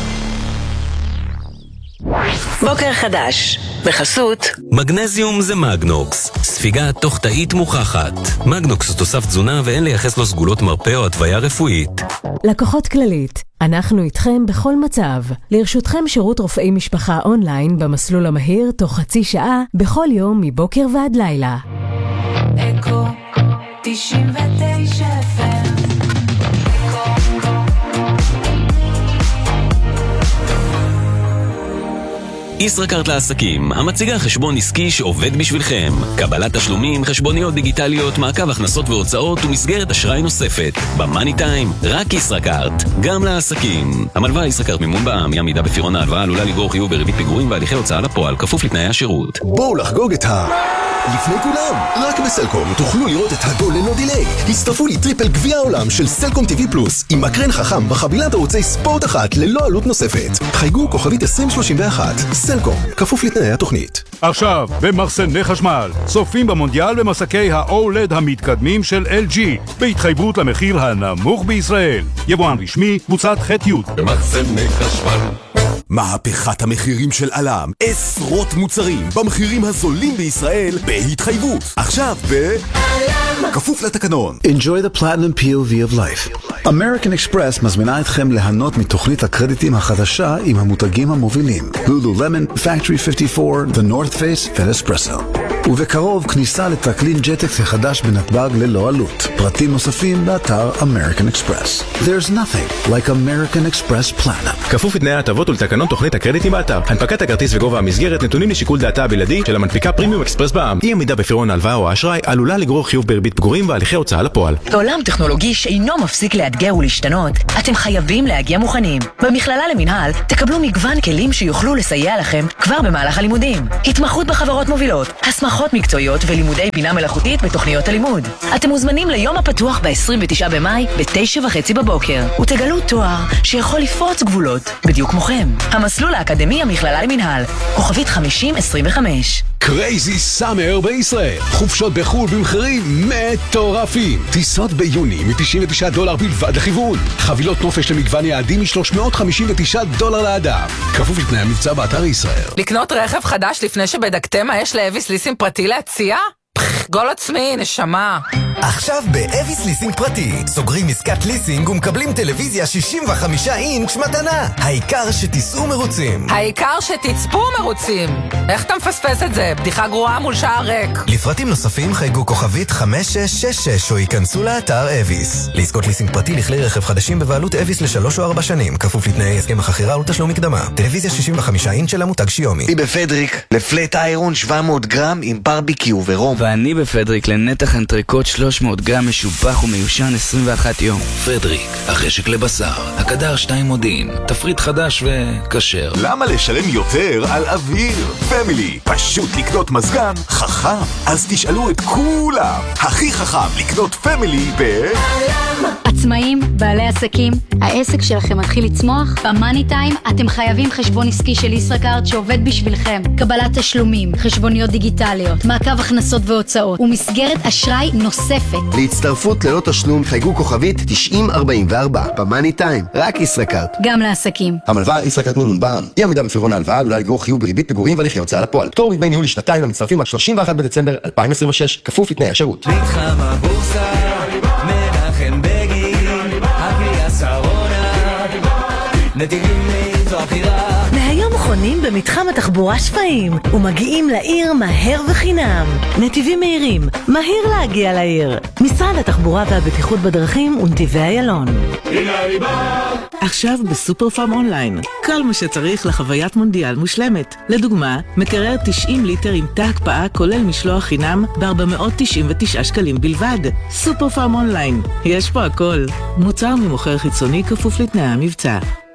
בוקר חדש, בחסות מגנזיום זה מגנוקס, ספיגה תוך תאית מוכחת. מגנוקס הוא תוסף תזונה ואין לייחס לו סגולות מרפא או התוויה רפואית. לקוחות כללית, אנחנו איתכם בכל מצב. לרשותכם שירות רופאי משפחה אונליין במסלול המהיר תוך חצי שעה, בכל יום מבוקר ועד לילה. אקו תשעים ותשע אף אם ישראכרט לעסקים, המציגה חשבון עסקי שעובד בשבילכם. קבלת תשלומים, חשבוניות דיגיטליות, מעקב הכנסות והוצאות ומסגרת אשראי נוספת. במאני טיים, רק ישראכרט, גם לעסקים. המלווה ישראכרט מימון בע"מ, אי עמידה בפירעון ההלוואה עלולה לגרור חיוב בריבית פיגורים והליכי הוצאה לפועל, כפוף לתנאי השירות. בואו לחגוג את ה... לפני כולם, רק בסלקום תוכלו לראות את הגול ללא דיליי. הצטרפו לי טריפל גביע העולם של סלקום טיווי פלוס עם מקרן חכם בחבילת ערוצי ספורט אחת ללא עלות נוספת. חייגו כוכבית עשרים שלושים ואחת. סלקום, כפוף לתנאי התוכנית. עכשיו, במחסני חשמל, צופים במונדיאל במסקי ה-אולד המתקדמים של אל ג'י, בהתחייבות למחיר הנמוך בישראל. יבואן רשמי, קבוצת ח'-י' במחסני חשמל. מהפכת המחירים של עלם, עשרות מוצרים במחירים הזולים בישראל בהתחייבות. עכשיו ב... עלם. כפוף לתקנון. Enjoy the platinum P O V of life. American Express מזמינה אתכם ליהנות מתוכנית הקרדיטים החדשה עם המותגים המובילים Lululemon, Factory חמישים וארבע, The North Face ו-Espresso. ובקרוב כניסה לטרקלין ג'טקס החדש בנתב"ג ללא עלות. פרטים נוספים באתר American Express. There's nothing like American Express Platinum. כפוף לתנאי ההטבות ולתקנון תוכנית הקרדיטים באתר. הנפקת הכרטיס וגובה המסגרת נתונים לשיקול דעתה הבלעדי של המנפיקה פרימיום אקספרס בע"מ. אי עמידה בפירעון ההלוואה או האשראי עלולה לגרור חיוב בריבית פיגורים והליכי הוצאה לפועל. בעולם טכנולוגי שאינו מפסיק לאתגר ולהשתנות, אתם חייבים להגיע מוכנים. במכללה למינהל תקבלו מגוון כלים שיוכלו לסייע לכם כבר במהלך הלימודים. התמחות בחברות מובילות, הסמכות מקצועיות ולימודי בינה מלאכותית בתוכניות הלימוד. אתם מוזמנים ליום הפתוח ב-עשרים ותשעה במאי ב-תשע וחצי בבוקר, ותגלו תואר שיכול לפרוץ גבולות בדיוק כמוכם. המסלול האקדמי המכללה למינהל, כוכבית חמישים עשרים וחמש. קרייזי סאמר בישראל. חופשות בחול במחירים מטורפים. טיסות ביוני מ-תשעים ותשעה דולר בלבד לכיוון. חבילות נופש למגוון יעדים מ-שלוש מאות חמישים ותשעה דולר לאדם. כפוף לתנאי המבצע באתר ישראל. לקנות רכב חדש לפני שבדקתם מה יש לאביס ליסינג פרטי להציע? גול עצמי, נשמה. עכשיו באביס ליסינג פרטי סוגרים עסקת ליסינג ומקבלים טלוויזיה שישים וחמישה אינץ' מתנה. העיקר שתיסעו מרוצים. העיקר שתצפו מרוצים. איך אתה מפספס את זה? בדיחה גרועה מול שער ריק. לפרטים נוספים חייגו כוכבית חמש שש שש שש או ייכנסו לאתר אביס. לעסקות ליסינג פרטי לכלי רכב חדשים בבעלות אביס לשלוש או ארבע שנים, כפוף לתנאי הסכם החכירה ולתשלום מקדמה. טלוויזיה שישים וחמישה אינץ' של המותג שיומי. אני בפדריק לפלט איירון שבע מאות גרם עם ברביקיו ורום. ואני בפדריק לנתח אנטריקוט שלוש מאות גרם משובח ומיושן עשרים ואחת יום. פדריק, החשק לבשר, הקדר שתיים מודיעין, תפריט חדש וכשר. למה לשלם יותר על אוויר? פמילי, פשוט לקנות מזגן חכם. אז תשאלו את כולם. הכי חכם לקנות פמילי ב... עצמאים, בעלי עסקים, העסק שלכם מתחיל לצמוח? במאני טיים אתם חייבים חשבון עסקי של ישראכרט שעובד בשבילכם. קבלת תשלומים, חשבוניות דיגיטליות, מעקב הכנסות והוצאות ומסגרת אשראי נוספת. להצטרפות ללא תשלום חייגו כוכבית תשעים ארבעים וארבע. במאני טיים, רק ישראכרט. גם לעסקים. המלווה ישראכרט מימון בע"מ. אי עמידה בפירעון ההלוואה עלולה לגרור חיוב בריבית פיגורים והליכי הוצאה לפועל. פטור מדמי ניהול לשנתיים למצטרפים עד שלושים ואחד בדצמבר אלפיים עשרים ושש, כפוף לתנאי השירות. מהיום חונים במתחם התחבורה שפיים ומגיעים לעיר מהר וחינם. נתיבים מהירים, מהיר להגיע לעיר. משרד התחבורה והבטיחות בדרכים ונתיבי איילון. עכשיו בסופר פארם אונליין, כל מה שצריך לחוויית מונדיאל מושלמת. לדוגמה, מקרר תשעים ליטר עם תא הקפאה כולל משלוח חינם ב-ארבע מאות תשעים ותשעה שקלים בלבד. סופר פארם אונליין, יש פה הכל. מוצר ממוכר חיצוני כפוף לתנאי המבצע.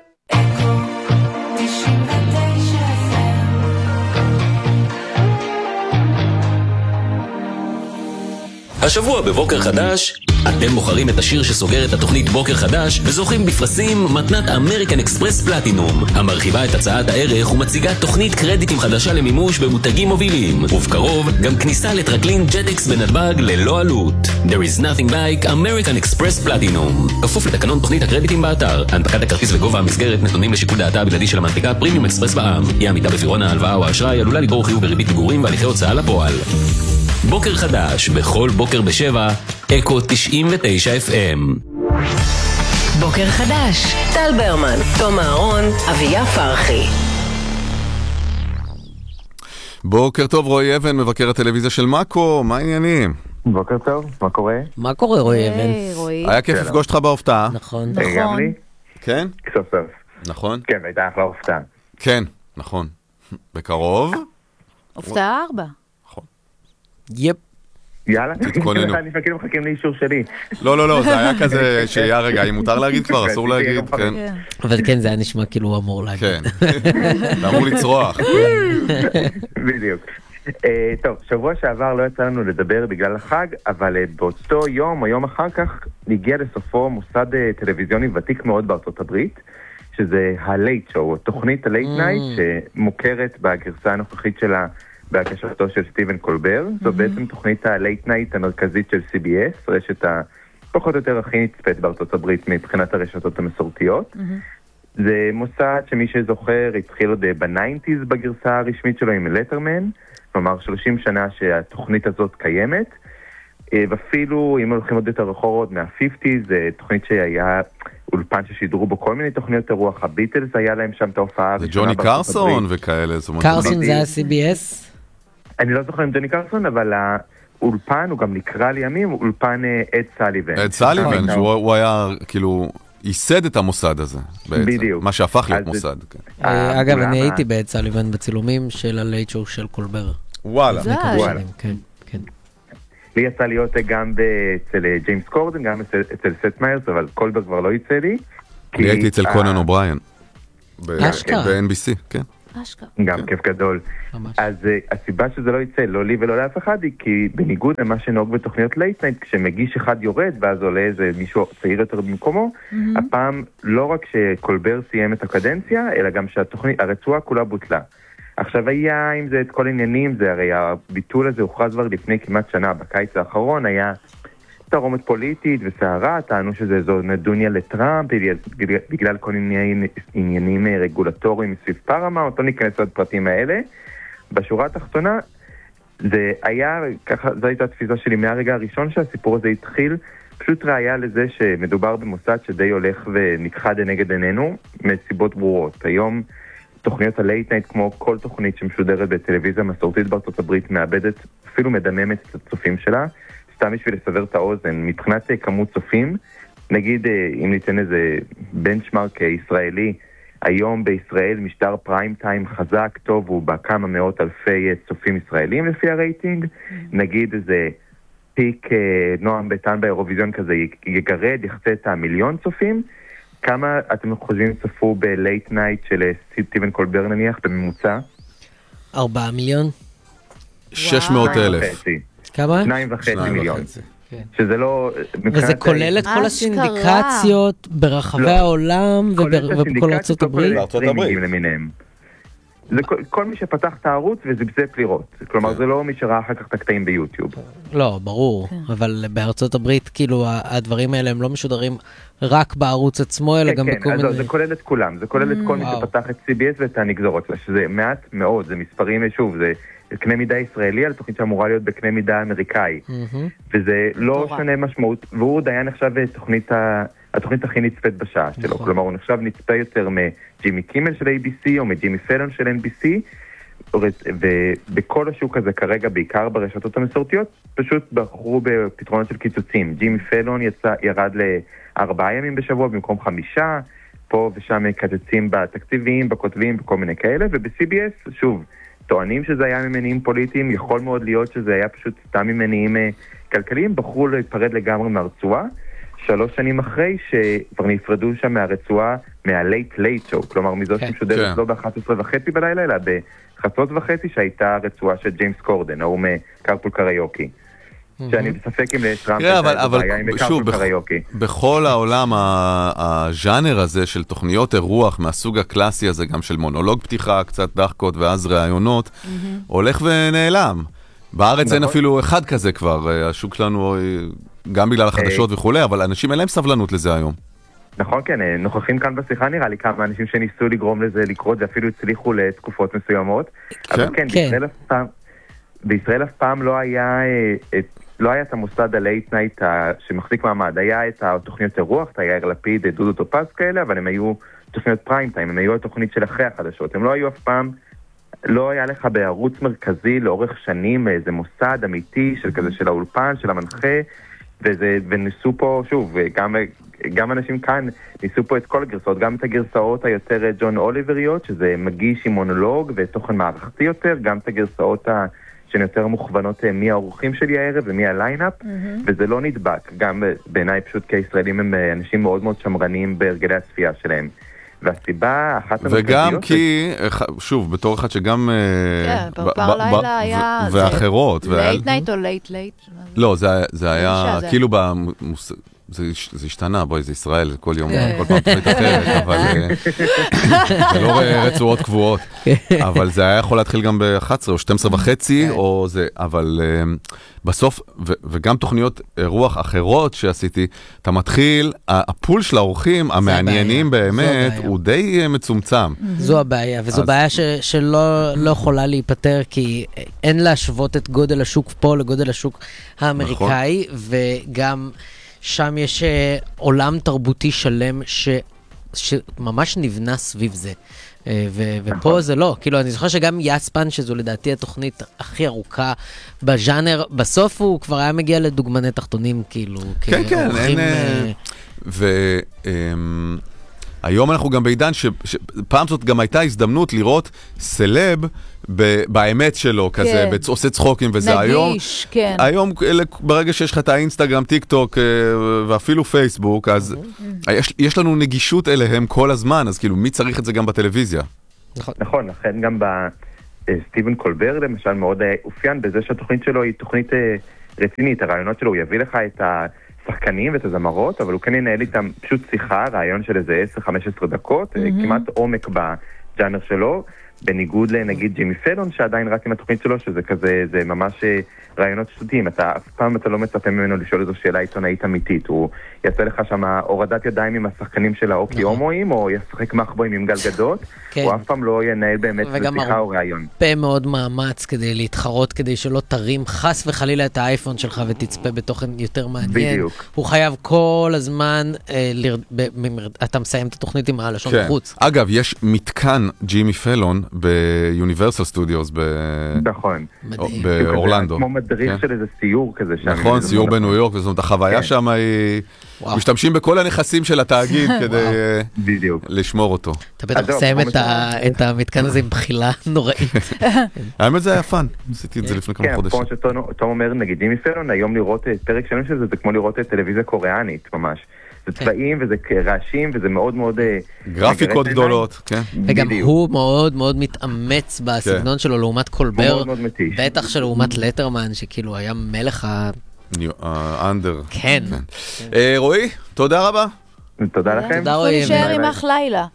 השבוע בבוקר חדש, אתם בוחרים את השיר שסוגר את התוכנית בוקר חדש וזוכים בפרסים מתנת אמריקן אקספרס פלטינום, המרחיבה את הצעת הערך ומציגה תוכנית קרדיטים חדשה למימוש במותגים מובילים, ובקרוב גם כניסה לטרקלין ג'טקס בנתב"ג ללא עלות. There is nothing like American Express Platinum. כפוף לתקנון תוכנית הקרדיטים באתר. הנפקת הכרטיס וגובה המסגרת נתונים לשיקול דעתה הבלעדי של המנפיקה פרימיום אקספרס בע"מ. אי עמידה בפירעון ההלוואה או האשראי עלולה לגרור חיוב בריבית פיגורים והליכי הוצאה לפועל. בוקר חדש, בכל בוקר בשבע, אקו תשעים ותשע אף אם. בוקר חדש, טל ברמן, תום אהרון, אביה פרחי. בוקר טוב, רועי אבן, מבקר הטלוויזיה של מאקו, מה העניינים? בוקר טוב, מה קורה? מה קורה, רועי אבן? היה כיף לפגוש אותך בהופעה. נכון. גם לי? כן? סוף סוף. נכון? כן, הייתה אחלה הופעה. כן, נכון. בקרוב? הופעה ארבע. יפ. יאללה. תתכוננו. אני פקים מחכים לאישור שלי. לא, לא, לא, זה היה כזה שהיה רגע, אם מותר להגיד כבר, אסור להגיד, כן. אבל כן, זה היה נשמע כאילו הוא אמור להגיד. כן. אתה אמור לצרוח. בדיוק. טוב, שבוע שעבר לא יצא לנו לדבר בגלל החג, אבל באותו יום, היום אחר כך, הגיע לסופו מוסד טלוויזיוני ותיק מאוד בארצות הברית, שזה הלייט שואו, תוכנית הלייט נייט, שמוכרת בגרסה הנוכחית שלה, בהקשתו של סטיבן קולבר. זו בעצם תוכנית הלייט נייט המרכזית של סי בי אס, רשת הפחות או יותר הכי נצפית בארצות הברית מבחינת הרשתות המסורתיות. זה מוסד שמי שזוכר התחיל עוד בניינטיז בגרסה הרשמית שלו עם לטרמן, כלומר שלושים שנה שהתוכנית הזאת קיימת, ואפילו, אם הולכים עוד יותר רחורות, מה-חמישים, זה תוכנית שהיה אולפן ששידרו בו כל מיני תוכניות אירוח, הביטלס היה להם שם את ההופעה. זה ג'וני קרסון וכאלה. קרסון זה ה-סי בי אס? אני לא זוכר עם ג'וני קרסון, אבל האולפן הוא גם נקרא לימים, אולפן אד סליבן. אד סליבן, שהוא היה כאילו... ייסד את המוסד הזה, בעצם. בדיוק. מה שהפך להיות מוסד. אגב, אני הייתי בעד סליבן בצילומים של הלייט שואו של קולבר. וואלה. וואלה. כן, כן. לי יצא להיות גם אצל ג'יימס קורדן, גם אצל סט מיירס, אבל קולבר כבר לא יצא לי. אני הייתי אצל קונן אובריין. ב-אן בי סי, כן. גם כיף גדול. אז הסיבה שזה לא יצא, לא לי ולא לאף אחד, היא כי בניגוד למה שנהוג בתוכניות לייט נייט, כשמגיש אחד יורד ואז עולה איזה מישהו צעיר יותר במקומו, הפעם לא רק שקולבר סיים את הקדנציה, אלא גם שהרצועה כולה בוטלה. עכשיו היה עם זה את כל עניינים, זה הרי הביטול הזה הוכרז כבר לפני כמעט שנה, בקיץ האחרון היה תרומת פוליטית וסערה, טענו שזה זו נדוניה לטראמפ, בגלל כל עניינים, עניינים רגולטוריים מסביב פרמאונט, לא ניכנס עוד פרטים האלה. בשורה התחתונה, זה היה, ככה, זו הייתה התפיסה שלי מהרגע הראשון שהסיפור הזה התחיל, פשוט ראיה לזה שמדובר במוסד שדי הולך ונכחד לנגד עינינו, מסיבות ברורות. היום תוכניות הלייט נייט, כמו כל תוכנית שמשודרת בטלוויזיה מסורתית בארצות הברית, מאבדת, אפילו מדממת את הצופים שלה, סתם בשביל לסבר את האוזן, מבחינת כמות צופים, נגיד אם ניתן איזה בנצ'מרק ישראלי, היום בישראל משטר פריים טיים חזק, טוב, הוא בכמה מאות אלפי צופים ישראלים לפי הרייטינג, נגיד איזה פיק נועם ביטן באירוויזיון כזה יגרד, יחצה את המיליון צופים, כמה אתם חושבים צפו בלייט נייט של סטיבן קולבר נניח בממוצע? ארבעה מיליון? שש מאות אלף. כמה? שניים וחצי מיליון. שזה לא... וזה כולל את כל הסינדיקציות ברחבי העולם ובכל ארצות הברית? בארצות הברית. זה כל מי שפתח את הערוץ וזבזף לראות. כלומר, זה לא מי שראה אחר כך את הקטעים ביוטיוב. לא, ברור. אבל בארצות הברית, כאילו, הדברים האלה הם לא משודרים רק בערוץ עצמו, אלא גם בכל מיני... כן, זה כולל את כולם. זה כולל את כל מי שפתח את סי בי אס ואת הנגזרות שלה, שזה מעט מאוד, זה מספרים, שוב, זה קנה מידה ישראלי על תוכנית שאמורה להיות בקנה מידה אמריקאי. וזה לא שונה משמעות, והוא די נחשב תוכנית ה... התוכנית הכי נצפית בשעה שלו, כלומר הוא נחשב נצפה יותר מג'ימי קימל של איי בי סי או מג'ימי פלון של אן בי סי, ובכל השוק הזה כרגע, בעיקר ברשתות המסורתיות, פשוט בחרו בפתרונות של קיצוצים. ג'ימי פלון יצא, ירד לארבעה ימים בשבוע במקום חמישה, פה ושם מקצצים בתקציבים, בכותבים, בכל מיני כאלה, וב-סי בי אס, שוב, טוענים שזה היה ממניעים פוליטיים, יכול מאוד להיות שזה היה פשוט סתם ממניעים כלכליים, בחרו להיפרד לגמרי מהרצועה, שלוש שנים אחרי שכבר נפרדו שם מהרצועה, מהלייט לייט שואו, כלומר מזו שמשודרת לא ב-אחת עשרה וחצי בלילה, אלא בחצות וחצי שהייתה רצועה של ג'יימס קורדן, הוא מקרפול קריוקי. שאני בספק אם לטראמפ הייתה בעיה עם קרפול קריוקי. בכל העולם הז'אנר הזה של תוכניות אירוח מהסוג הקלאסי הזה, גם של מונולוג פתיחה, קצת דחקות ואז ראיונות, הולך ונעלם. בארץ אין אפילו אחד כזה כבר, השוק שלנו גם בגלל החדשות וכולי, אבל אנשים אין להם סבלנות לזה היום. נכון, כן, נוכחים כאן בשיחה נראה לי כמה אנשים שניסו לגרום לזה לקרות, ואפילו הצליחו לתקופות מסוימות. אבל כן, בישראל אף פעם, בישראל אף פעם לא היה, לא היה את המוסד הלייט נייט שמחזיק מעמד, היה את התוכניות אירוח, את יאיר לפיד, דודו טופז כאלה, אבל הם היו תוכניות פריים טיים, הם היו התוכנית של אחרי החדשות, הם לא היו אף פעם, לא היה לך בערוץ מרכזי לאורך שנים איזה מוסד אמיתי של כזה של האולפן, של המנחה, וזה, וניסו פה, שוב, גם, גם אנשים כאן ניסו פה את כל הגרסאות, גם את הגרסאות היותר ג'ון אוליבריות, שזה מגיש עם מונולוג ותוכן מערכתי יותר, גם את הגרסאות ה... שהן יותר מוכוונות מי האורחים שלי הערב ומי הליינאפ, mm-hmm. וזה לא נדבק, גם בעיניי פשוט כי הישראלים הם אנשים מאוד מאוד שמרניים בהרגלי הצפייה שלהם. והסיבה, אחת וגם כי, שוב, בתור אחד שגם... כן, בפער לילה היה... ואחרות. לייט נייט או לייט לייט? לא, זה היה כאילו זה השתנה, בואי, זה ישראל, זה כל יום, כל פעם תוכנית אחרת, אבל זה לא רצועות קבועות, אבל זה היה יכול להתחיל גם ב-אחת עשרה או שתים עשרה וחצי, או זה, אבל בסוף, וגם תוכניות רוח אחרות שעשיתי, אתה מתחיל, הפול של האורחים המעניינים באמת, הוא די מצומצם. זו הבעיה, וזו בעיה שלא יכולה להיפטר, כי אין להשוות את גודל השוק פה לגודל השוק האמריקאי, וגם שם יש עולם תרבותי שלם שממש נבנה סביב זה. ופה זה לא, כאילו אני זוכר שגם יספן, שזו לדעתי התוכנית הכי ארוכה בז'אנר, בסוף הוא כבר היה מגיע לדוגמני תחתונים, כאילו, כן, כן, אין... והיום אנחנו גם בעידן שפעם זאת גם הייתה הזדמנות לראות סלב באמת שלו, כזה, עושה צחוקים וזה היום. נגיש, כן. היום, ברגע שיש לך את האינסטגרם, טיק טוק ואפילו פייסבוק, אז יש לנו נגישות אליהם כל הזמן, אז כאילו, מי צריך את זה גם בטלוויזיה? נכון, לכן גם בסטיבן קולבר, למשל, מאוד אופיין בזה שהתוכנית שלו היא תוכנית רצינית, הרעיונות שלו, הוא יביא לך את השחקנים ואת הזמרות, אבל הוא כן ינהל איתם פשוט שיחה, רעיון של איזה עשר חמש עשרה דקות, כמעט עומק בג'אנר שלו, בניגוד לנגיד ג'ימי פלון, שעדיין רק עם התוכנית שלו, שזה כזה, זה ממש רעיונות שטותיים. אתה אף פעם אתה לא מצפה ממנו לשאול איזו שאלה עיתונאית אמיתית. הוא יעשה לך שם הורדת ידיים עם השחקנים של האוקי הומואים, או ישחק מחבואים עם גלגדות. הוא אף פעם לא ינהל באמת בשיחה או רעיון. וגם מאוד מאמץ כדי להתחרות, כדי שלא תרים חס וחלילה את האייפון שלך ותצפה בתוכן יותר מעניין. בדיוק. הוא חייב כל הזמן, אתה מסיים את התוכנית עם הלשון בחוץ. אגב, יש מתקן ג'ימי פלון ביוניברסל סטודיוס באורלנדו. כמו מדריך של איזה סיור כזה. נכון, סיור בניו יורק, וזאת אומרת, החוויה שם היא... משתמשים בכל הנכסים של התאגיד כדי לשמור אותו. אתה בטח מסיים את המתקן הזה עם בחילה נוראית. האמת זה היה פן, עשיתי את זה לפני כמה חודשים. כן, כמו שתום אומר, נגיד ג'ימי פלון, היום לראות פרק שלנו של זה, זה כמו לראות טלוויזיה קוריאנית ממש. זה צבעים וזה רעשים וזה מאוד מאוד... גרפיקות גדולות, כן. וגם הוא מאוד מאוד מתאמץ בסגנון שלו לעומת קולבר. בטח שלעומת לטרמן, שכאילו היה מלך ה... אנדר. כן. רועי, תודה רבה. תודה לכם. תודה רועי. נשאר עם אח לילה.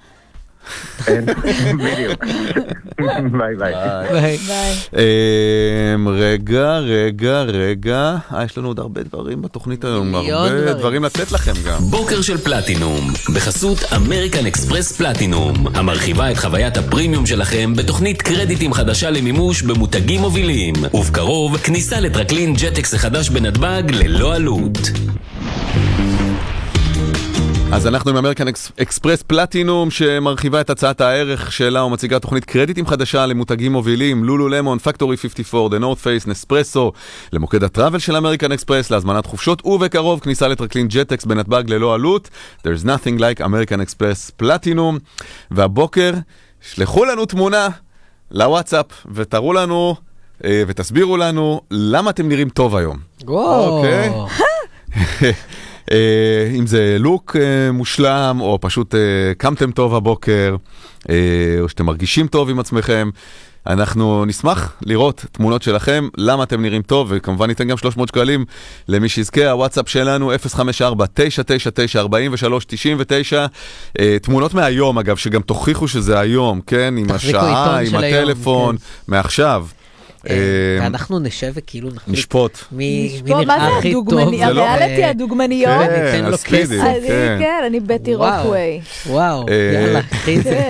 בדיוק. ביי ביי. ביי. רגע, רגע, רגע. יש לנו עוד הרבה דברים בתוכנית היום, הרבה דברים לתת לכם גם. בוקר של פלטינום, בחסות אמריקן אקספרס פלטינום, המרחיבה את חוויית הפרימיום שלכם בתוכנית קרדיטים חדשה למימוש במותגים מובילים, ובקרוב כניסה לטרקלין ג'טקס החדש בנתב"ג ללא עלות. אז אנחנו עם אמריקן אקספרס פלטינום שמרחיבה את הצעת הערך שלה ומציגה תוכנית קרדיטים חדשה למותגים מובילים, לולו למון, פקטורי חמישים וארבע, The North Face, נספרסו, למוקד הטראבל של אמריקן אקספרס, להזמנת חופשות ובקרוב כניסה לטרקלין ג'טקס בנתב"ג ללא עלות. There's nothing like אמריקן אקספרס פלטינום. והבוקר שלחו לנו תמונה לוואטסאפ ותראו לנו ותסבירו לנו למה אתם נראים טוב היום. אוקיי. אם זה לוק מושלם, או פשוט קמתם טוב הבוקר, או שאתם מרגישים טוב עם עצמכם, אנחנו נשמח לראות תמונות שלכם, למה אתם נראים טוב, וכמובן ניתן גם שלוש מאות שקלים למי שיזכה. הוואטסאפ שלנו אפס חמש ארבע תשע תשע תשע ארבע שלוש תשע תשע. תמונות מהיום, אגב, שגם תוכיחו שזה היום, כן? עם השעה, עם הטלפון, מעכשיו. ואנחנו נשב וכאילו נשפוט. מי נראה הכי טוב. הריאליטי הדוגמניות. כן, הספידי. כן, אני בטי רוקווי. וואו, יאללה, הכי זה.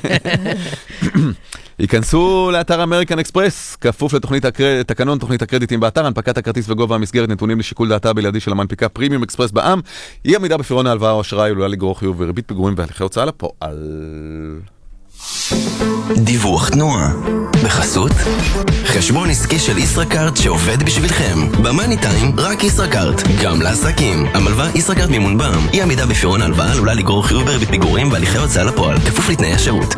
ייכנסו לאתר אמריקן אקספרס, כפוף לתוכנית תקנון תוכנית הקרדיטים באתר, הנפקת הכרטיס וגובה המסגרת נתונים לשיקול דעתה בלעדי של המנפיקה פרימיום אקספרס בע"מ. אי עמידה בפירעון ההלוואה או אשראי עלולה לגרור חיוב וריבית פיגורים והליכי הוצאה לפועל. דיווח תנועה בחסות חשבון עסקי של ישראכרט שעובד בשבילכם. במאני טיים רק ישראכרט, גם לעסקים. המלווה ישראכרט מימון בע"מ. אי עמידה בפירעון ההלוואה עלולה לגרור חיוב וריבית פיגורים והליכי הוצאה לפועל, כפוף לתנאי השירות.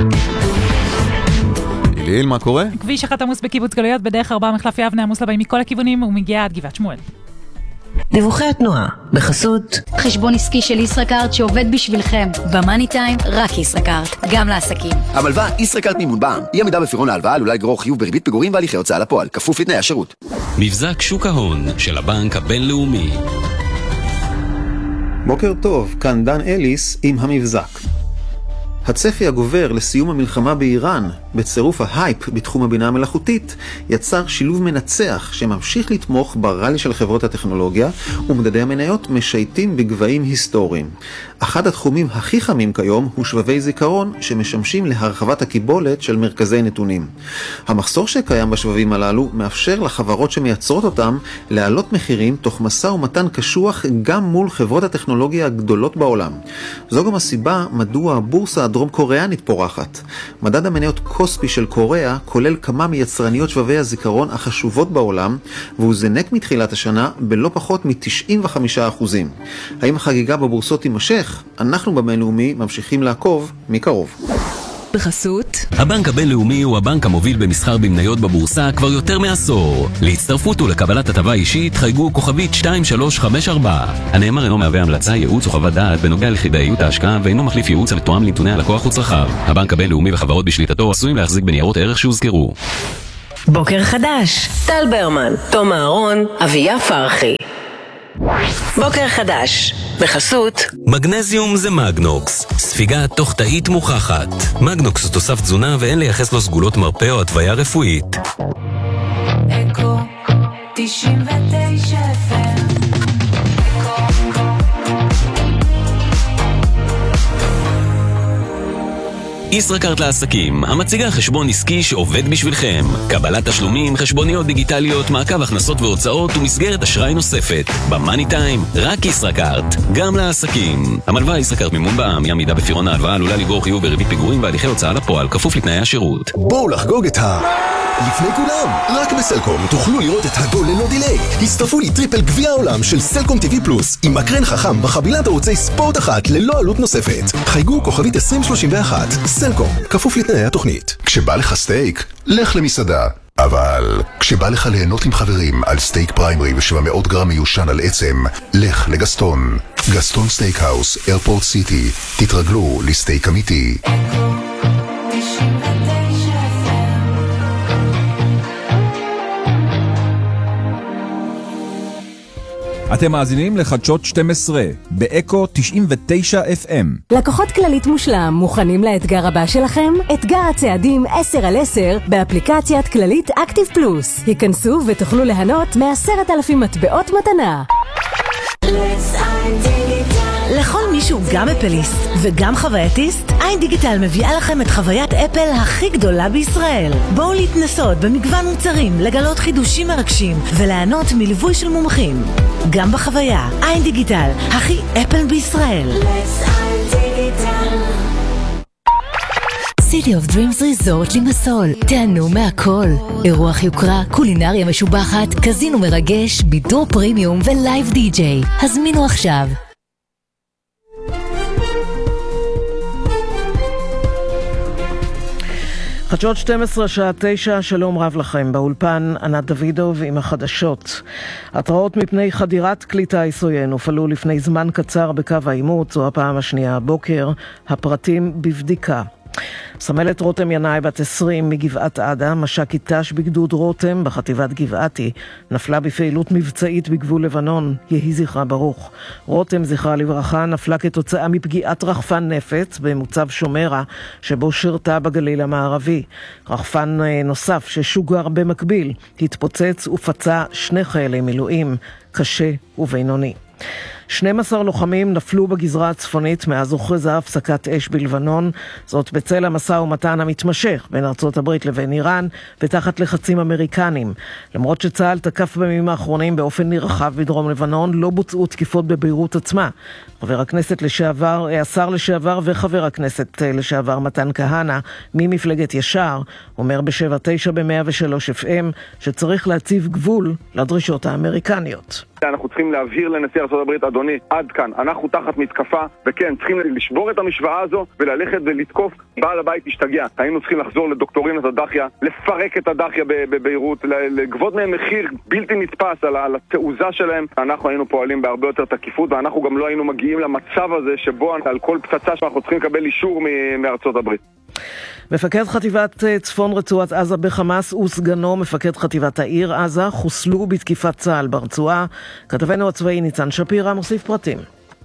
איליל, מה קורה? כביש אחת עמוס בקיבוץ גלויות, בדרך ארבע מחלף יבנה עמוס לבאים מכל הכיוונים ומגיע עד גבעת שמואל. דיווחי התנועה בחסות חשבון עסקי של ישראכרט שעובד בשבילכם. במאני טיים רק ישראכרט, גם לעסקים. המלווה ישראכרט מימון בע"מ. אי עמידה בפירעון ההלוואה עלולה לגרור חיוב בריבית פיגורים והליכי הוצאה לפועל, כפוף לתנאי השירות. מבזק שוק ההון של הבנק הבינלאומי. בוקר טוב, כאן דן אליס עם המבזק. הצפי הגובר לסיום המלחמה באיראן, בצירוף ההייפ בתחום הבינה המלאכותית, יצר שילוב מנצח שממשיך לתמוך ברלי של חברות הטכנולוגיה, ומדדי המניות משייטים בגבהים היסטוריים. אחד התחומים הכי חמים כיום הוא שבבי זיכרון שמשמשים להרחבת הקיבולת של מרכזי נתונים. המחסור שקיים בשבבים הללו מאפשר לחברות שמייצרות אותם להעלות מחירים תוך מסע ומתן קשוח גם מול חברות הטכנולוגיה הגדולות בעולם. זו גם הסיבה מדוע הבורסה הדרום קוריאנית פורחת. מדד המניות קוספי של קוריאה כולל כמה מיצרניות שבבי הזיכרון החשובות בעולם, והוא זנק מתחילת השנה בלא פחות מ-תשעים וחמישה אחוז. האם החגיגה בבורסות תימשך? אנחנו בבינלאומי ממשיכים לעקוב מקרוב. בחסות הבנק הבינלאומי הוא הבנק המוביל במסחר במניות בבורסה כבר יותר מעשור. להצטרפות ולקבלת הטבה אישית חייגו כוכבית שתיים שלוש חמש ארבע. הנאמר אינו מהווה המלצה, ייעוץ או חוות דעת בנוגע לכדאיות ההשקעה ואינו מחליף ייעוץ המתואם לנתוני הלקוח וצרכיו. הבנק הבינלאומי וחברות בשליטתו עשויים להחזיק בניירות ערך שהוזכרו. בוקר חדש, טל ברמן, תום אהרון, אביה פרחי. בוקר חדש, בחסות מגנזיום זה מגנוקס, ספיגה תוך תאית מוכחת. מגנוקס הוא תוסף תזונה ואין לייחס לו סגולות מרפא או התוויה רפואית. אקו תשעים ותשע אף אם ישראכרט לעסקים, המציגה חשבון עסקי שעובד בשבילכם. קבלת תשלומים, חשבוניות דיגיטליות, מעקב הכנסות והוצאות ומסגרת אשראי נוספת. במאני טיים, רק ישראכרט, גם לעסקים. המלווה ישראכרט מימון בע"מ, היא עמידה בפירעון ההלוואה עלולה לגרור חיוב בריבית פיגורים והליכי הוצאה לפועל, כפוף לתנאי השירות. בואו לחגוג את ה... לפני כולם, רק בסלקום תוכלו לראות את הגול ללא דיליי. הצטרפו לי טריפל גביע העולם של סלקום טיווי פלוס עם מקרן חכם בחבילת ערוצי ספורט אחת ללא עלות נוספת. חייגו כוכבית עשרים שלושים ואחת. סלקום, כפוף לתנאי התוכנית. כשבא לך סטייק, לך למסעדה. אבל כשבא לך ליהנות עם חברים על סטייק פריימרי ו-שבע מאות גרם מיושן על עצם, לך לגסטון. גסטון סטייק האוס, איירפורט סיטי. תתרגלו לסטייק אמיתי. אתם מאזינים לחדשות שתים עשרה, באקו תשעים ותשע אף אם. לקוחות כללית מושלם, מוכנים לאתגר הבא שלכם? אתגר הצעדים עשר על עשר באפליקציית כללית אקטיב פלוס. היכנסו ותוכלו ליהנות מעשרת אלפים מטבעות מתנה. לכל מישהו גם אפליסט וגם חווייתיסט, איין דיגיטל מביאה לכם את חוויית אפל הכי גדולה בישראל. בואו להתנסות במגוון מוצרים, לגלות חידושים מרגשים וליהנות מליווי של מומחים. גם בחוויה, איין דיגיטל, הכי אפל בישראל. City of Dreams Resort לימסול, תענו מהכל. אירוח יוקרה, קולינריה משובחת, קזינו מרגש, בידור פרימיום ולייב די-ג'יי. הזמינו עכשיו. חדשות שתים עשרה, שעה תשע, שלום רב לכם. באולפן ענת דוידוב עם החדשות. התראות מפני חדירת כלי טיס עוין הופעלו לפני זמן קצר בקו העימות, זו הפעם השנייה הבוקר, הפרטים בבדיקה. סמלת רותם ינאי בת עשרים מגבעת עדה, מש"קית ת"ש בגדוד רותם בחטיבת גבעתי, נפלה בפעילות מבצעית בגבול לבנון, יהי זכרה ברוך. רותם זכרה לברכה נפלה כתוצאה מפגיעת רחפן נפץ במוצב שומרה שבו שרתה בגליל המערבי. רחפן נוסף ששוגר במקביל התפוצץ ופצע שני חיילי מילואים, קשה ובינוני. שנים עשר לוחמים נפלו בגזרה הצפונית מאז הוכרזה הפסקת אש בלבנון, זאת בצל המשא ומתן המתמשך בין ארצות הברית לבין איראן ותחת לחצים אמריקנים. למרות שצה"ל תקף בימים האחרונים באופן נרחב בדרום לבנון, לא בוצעו תקיפות בביירות עצמה. חבר הכנסת לשעבר, השר לשעבר וחבר הכנסת לשעבר מתן כהנא ממפלגת ישר אומר ב-שבע תשע ב-מאה ושלוש אף אם שצריך להציב גבול לדרישות האמריקניות. אנחנו צריכים להבהיר לנשיא ארצות הברית, אדוני, עד כאן, אנחנו תחת מתקפה, וכן, צריכים לשבור את המשוואה הזו וללכת ולתקוף, בעל הבית השתגע. היינו צריכים לחזור לדוקטורינת הדחיה, לפרק את הדחיה בביירות, לגבות מהם מחיר בלתי נתפס על, על התעוזה שלהם. אנחנו היינו פועלים בהרבה יותר תקיפות, ואנחנו גם לא היינו מגיעים למצב הזה שבו על כל פצצה שאנחנו צריכים לקבל אישור מארצות הברית. מפקד חטיבת צפון רצועת עזה בחמאס וסגנו מפקד חטיבת העיר עזה חוסלו בתקיפת צה"ל ברצועה. כתבנו הצבאי ניצן שפירא מוסיף פרטים.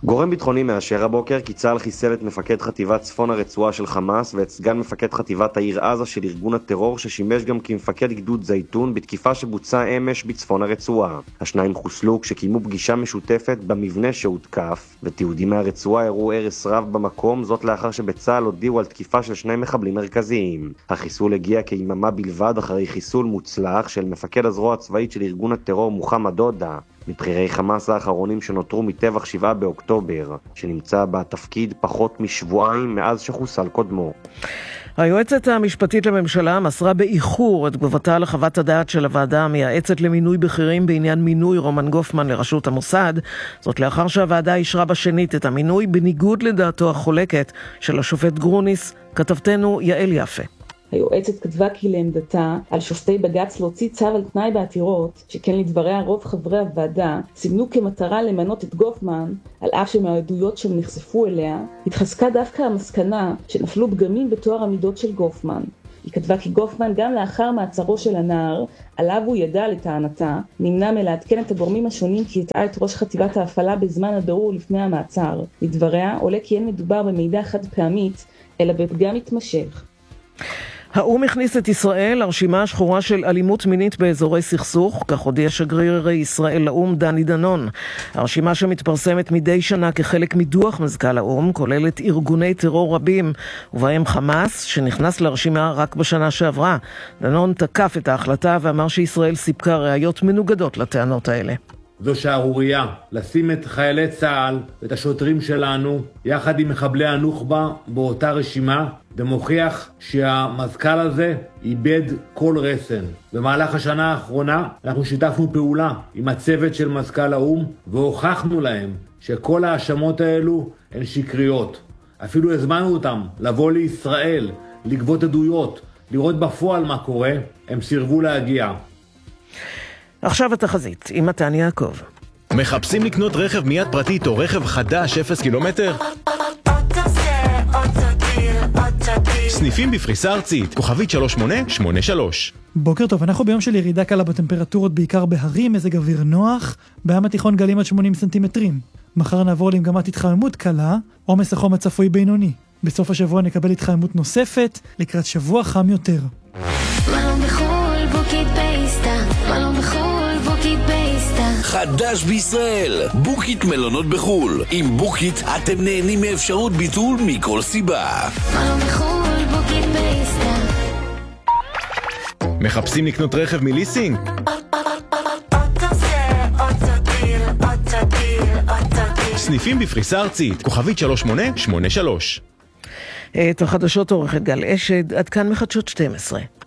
גורם ביטחוני מאשר הבוקר כי צה"ל חיסל את מפקד חטיבת צפון הרצועה של חמאס ואת סגן מפקד חטיבת העיר עזה של ארגון הטרור ששימש גם כמפקד גדוד זייתון בתקיפה שבוצעה אמש בצפון הרצועה. השניים חוסלו כשקיימו פגישה משותפת במבנה שהותקף, ותיעודים מהרצועה הראו הרס רב במקום, זאת לאחר שבצה"ל הודיעו על תקיפה של שני מחבלים מרכזיים. החיסול הגיע כיממה בלבד אחרי חיסול מוצלח של מפקד הזרוע הצבאית של ארגון הטרור מוחמד עודה, מבחירי חמאס האחרונים שנותרו מטבח שבעה באוקטובר, שנמצא בתפקיד פחות משבועיים מאז שחוסל קודמו. היועצת המשפטית לממשלה מסרה באיחור את תגובתה לחוות הדעת של הוועדה המייעצת למינוי בכירים בעניין מינוי רומן גופמן לראשות המוסד, זאת לאחר שהוועדה אישרה בשנית את המינוי בניגוד לדעתו החולקת של השופט גרוניס. כתבתנו יעל יפה. היועצת כתבה כי לעמדתה על שופטי בג"ץ להוציא צו על תנאי בעתירות, שכן לדבריה רוב חברי הוועדה סימנו כמטרה למנות את גופמן, על אף שמהעדויות שהם נחשפו אליה, התחזקה דווקא המסקנה שנפלו פגמים בתואר המידות של גופמן. היא כתבה כי גופמן גם לאחר מעצרו של הנער, עליו הוא ידע לטענתה, נמנע מלעדכן את הגורמים השונים כי יטעה את ראש חטיבת ההפעלה בזמן הבירור לפני המעצר. לדבריה עולה כי אין מדובר במידע חד פעמית, אלא בפגם מתמשך. האו"ם הכניס את ישראל לרשימה השחורה של אלימות מינית באזורי סכסוך, כך הודיע שגריר ישראל לאו"ם דני דנון. הרשימה שמתפרסמת מדי שנה כחלק מדוח מזכ"ל האו"ם כוללת ארגוני טרור רבים, ובהם חמאס, שנכנס לרשימה רק בשנה שעברה. דנון תקף את ההחלטה ואמר שישראל סיפקה ראיות מנוגדות לטענות האלה. זו שערוריה, לשים את חיילי צה"ל ואת השוטרים שלנו יחד עם מחבלי הנוח'בה באותה רשימה, ומוכיח שהמזכ"ל הזה איבד כל רסן. במהלך השנה האחרונה אנחנו שיתפנו פעולה עם הצוות של מזכ"ל האו"ם והוכחנו להם שכל האשמות האלו הן שקריות. אפילו הזמנו אותם לבוא לישראל, לגבות עדויות, לראות בפועל מה קורה, הם סירבו להגיע. עכשיו התחזית, עם מתן יעקב. מחפשים לקנות רכב מיד פרטית או רכב חדש אפס קילומטר? סניפים בפריסה ארצית, כוכבית שלוש שמונה שמונה שלוש. בוקר טוב, אנחנו ביום של ירידה קלה בטמפרטורות בעיקר בהרים, מזג אוויר נוח, בים התיכון גלים עד שמונים סנטימטרים. מחר נעבור למגמת התחממות קלה, עומס החום הצפוי בינוני. בסוף השבוע נקבל התחממות נוספת, לקראת שבוע חם יותר. חדש בישראל, בוקית מלונות בחול. עם בוקית אתם נהנים מאפשרות ביטול מכל סיבה. מחפשים לקנות רכב מליסינג? סניפים בפריסה ארצית, כוכבית שלוש שמונה שמונה שלוש. את החדשות עורכת גל אשד, עד כאן מחדשות שתים עשרה.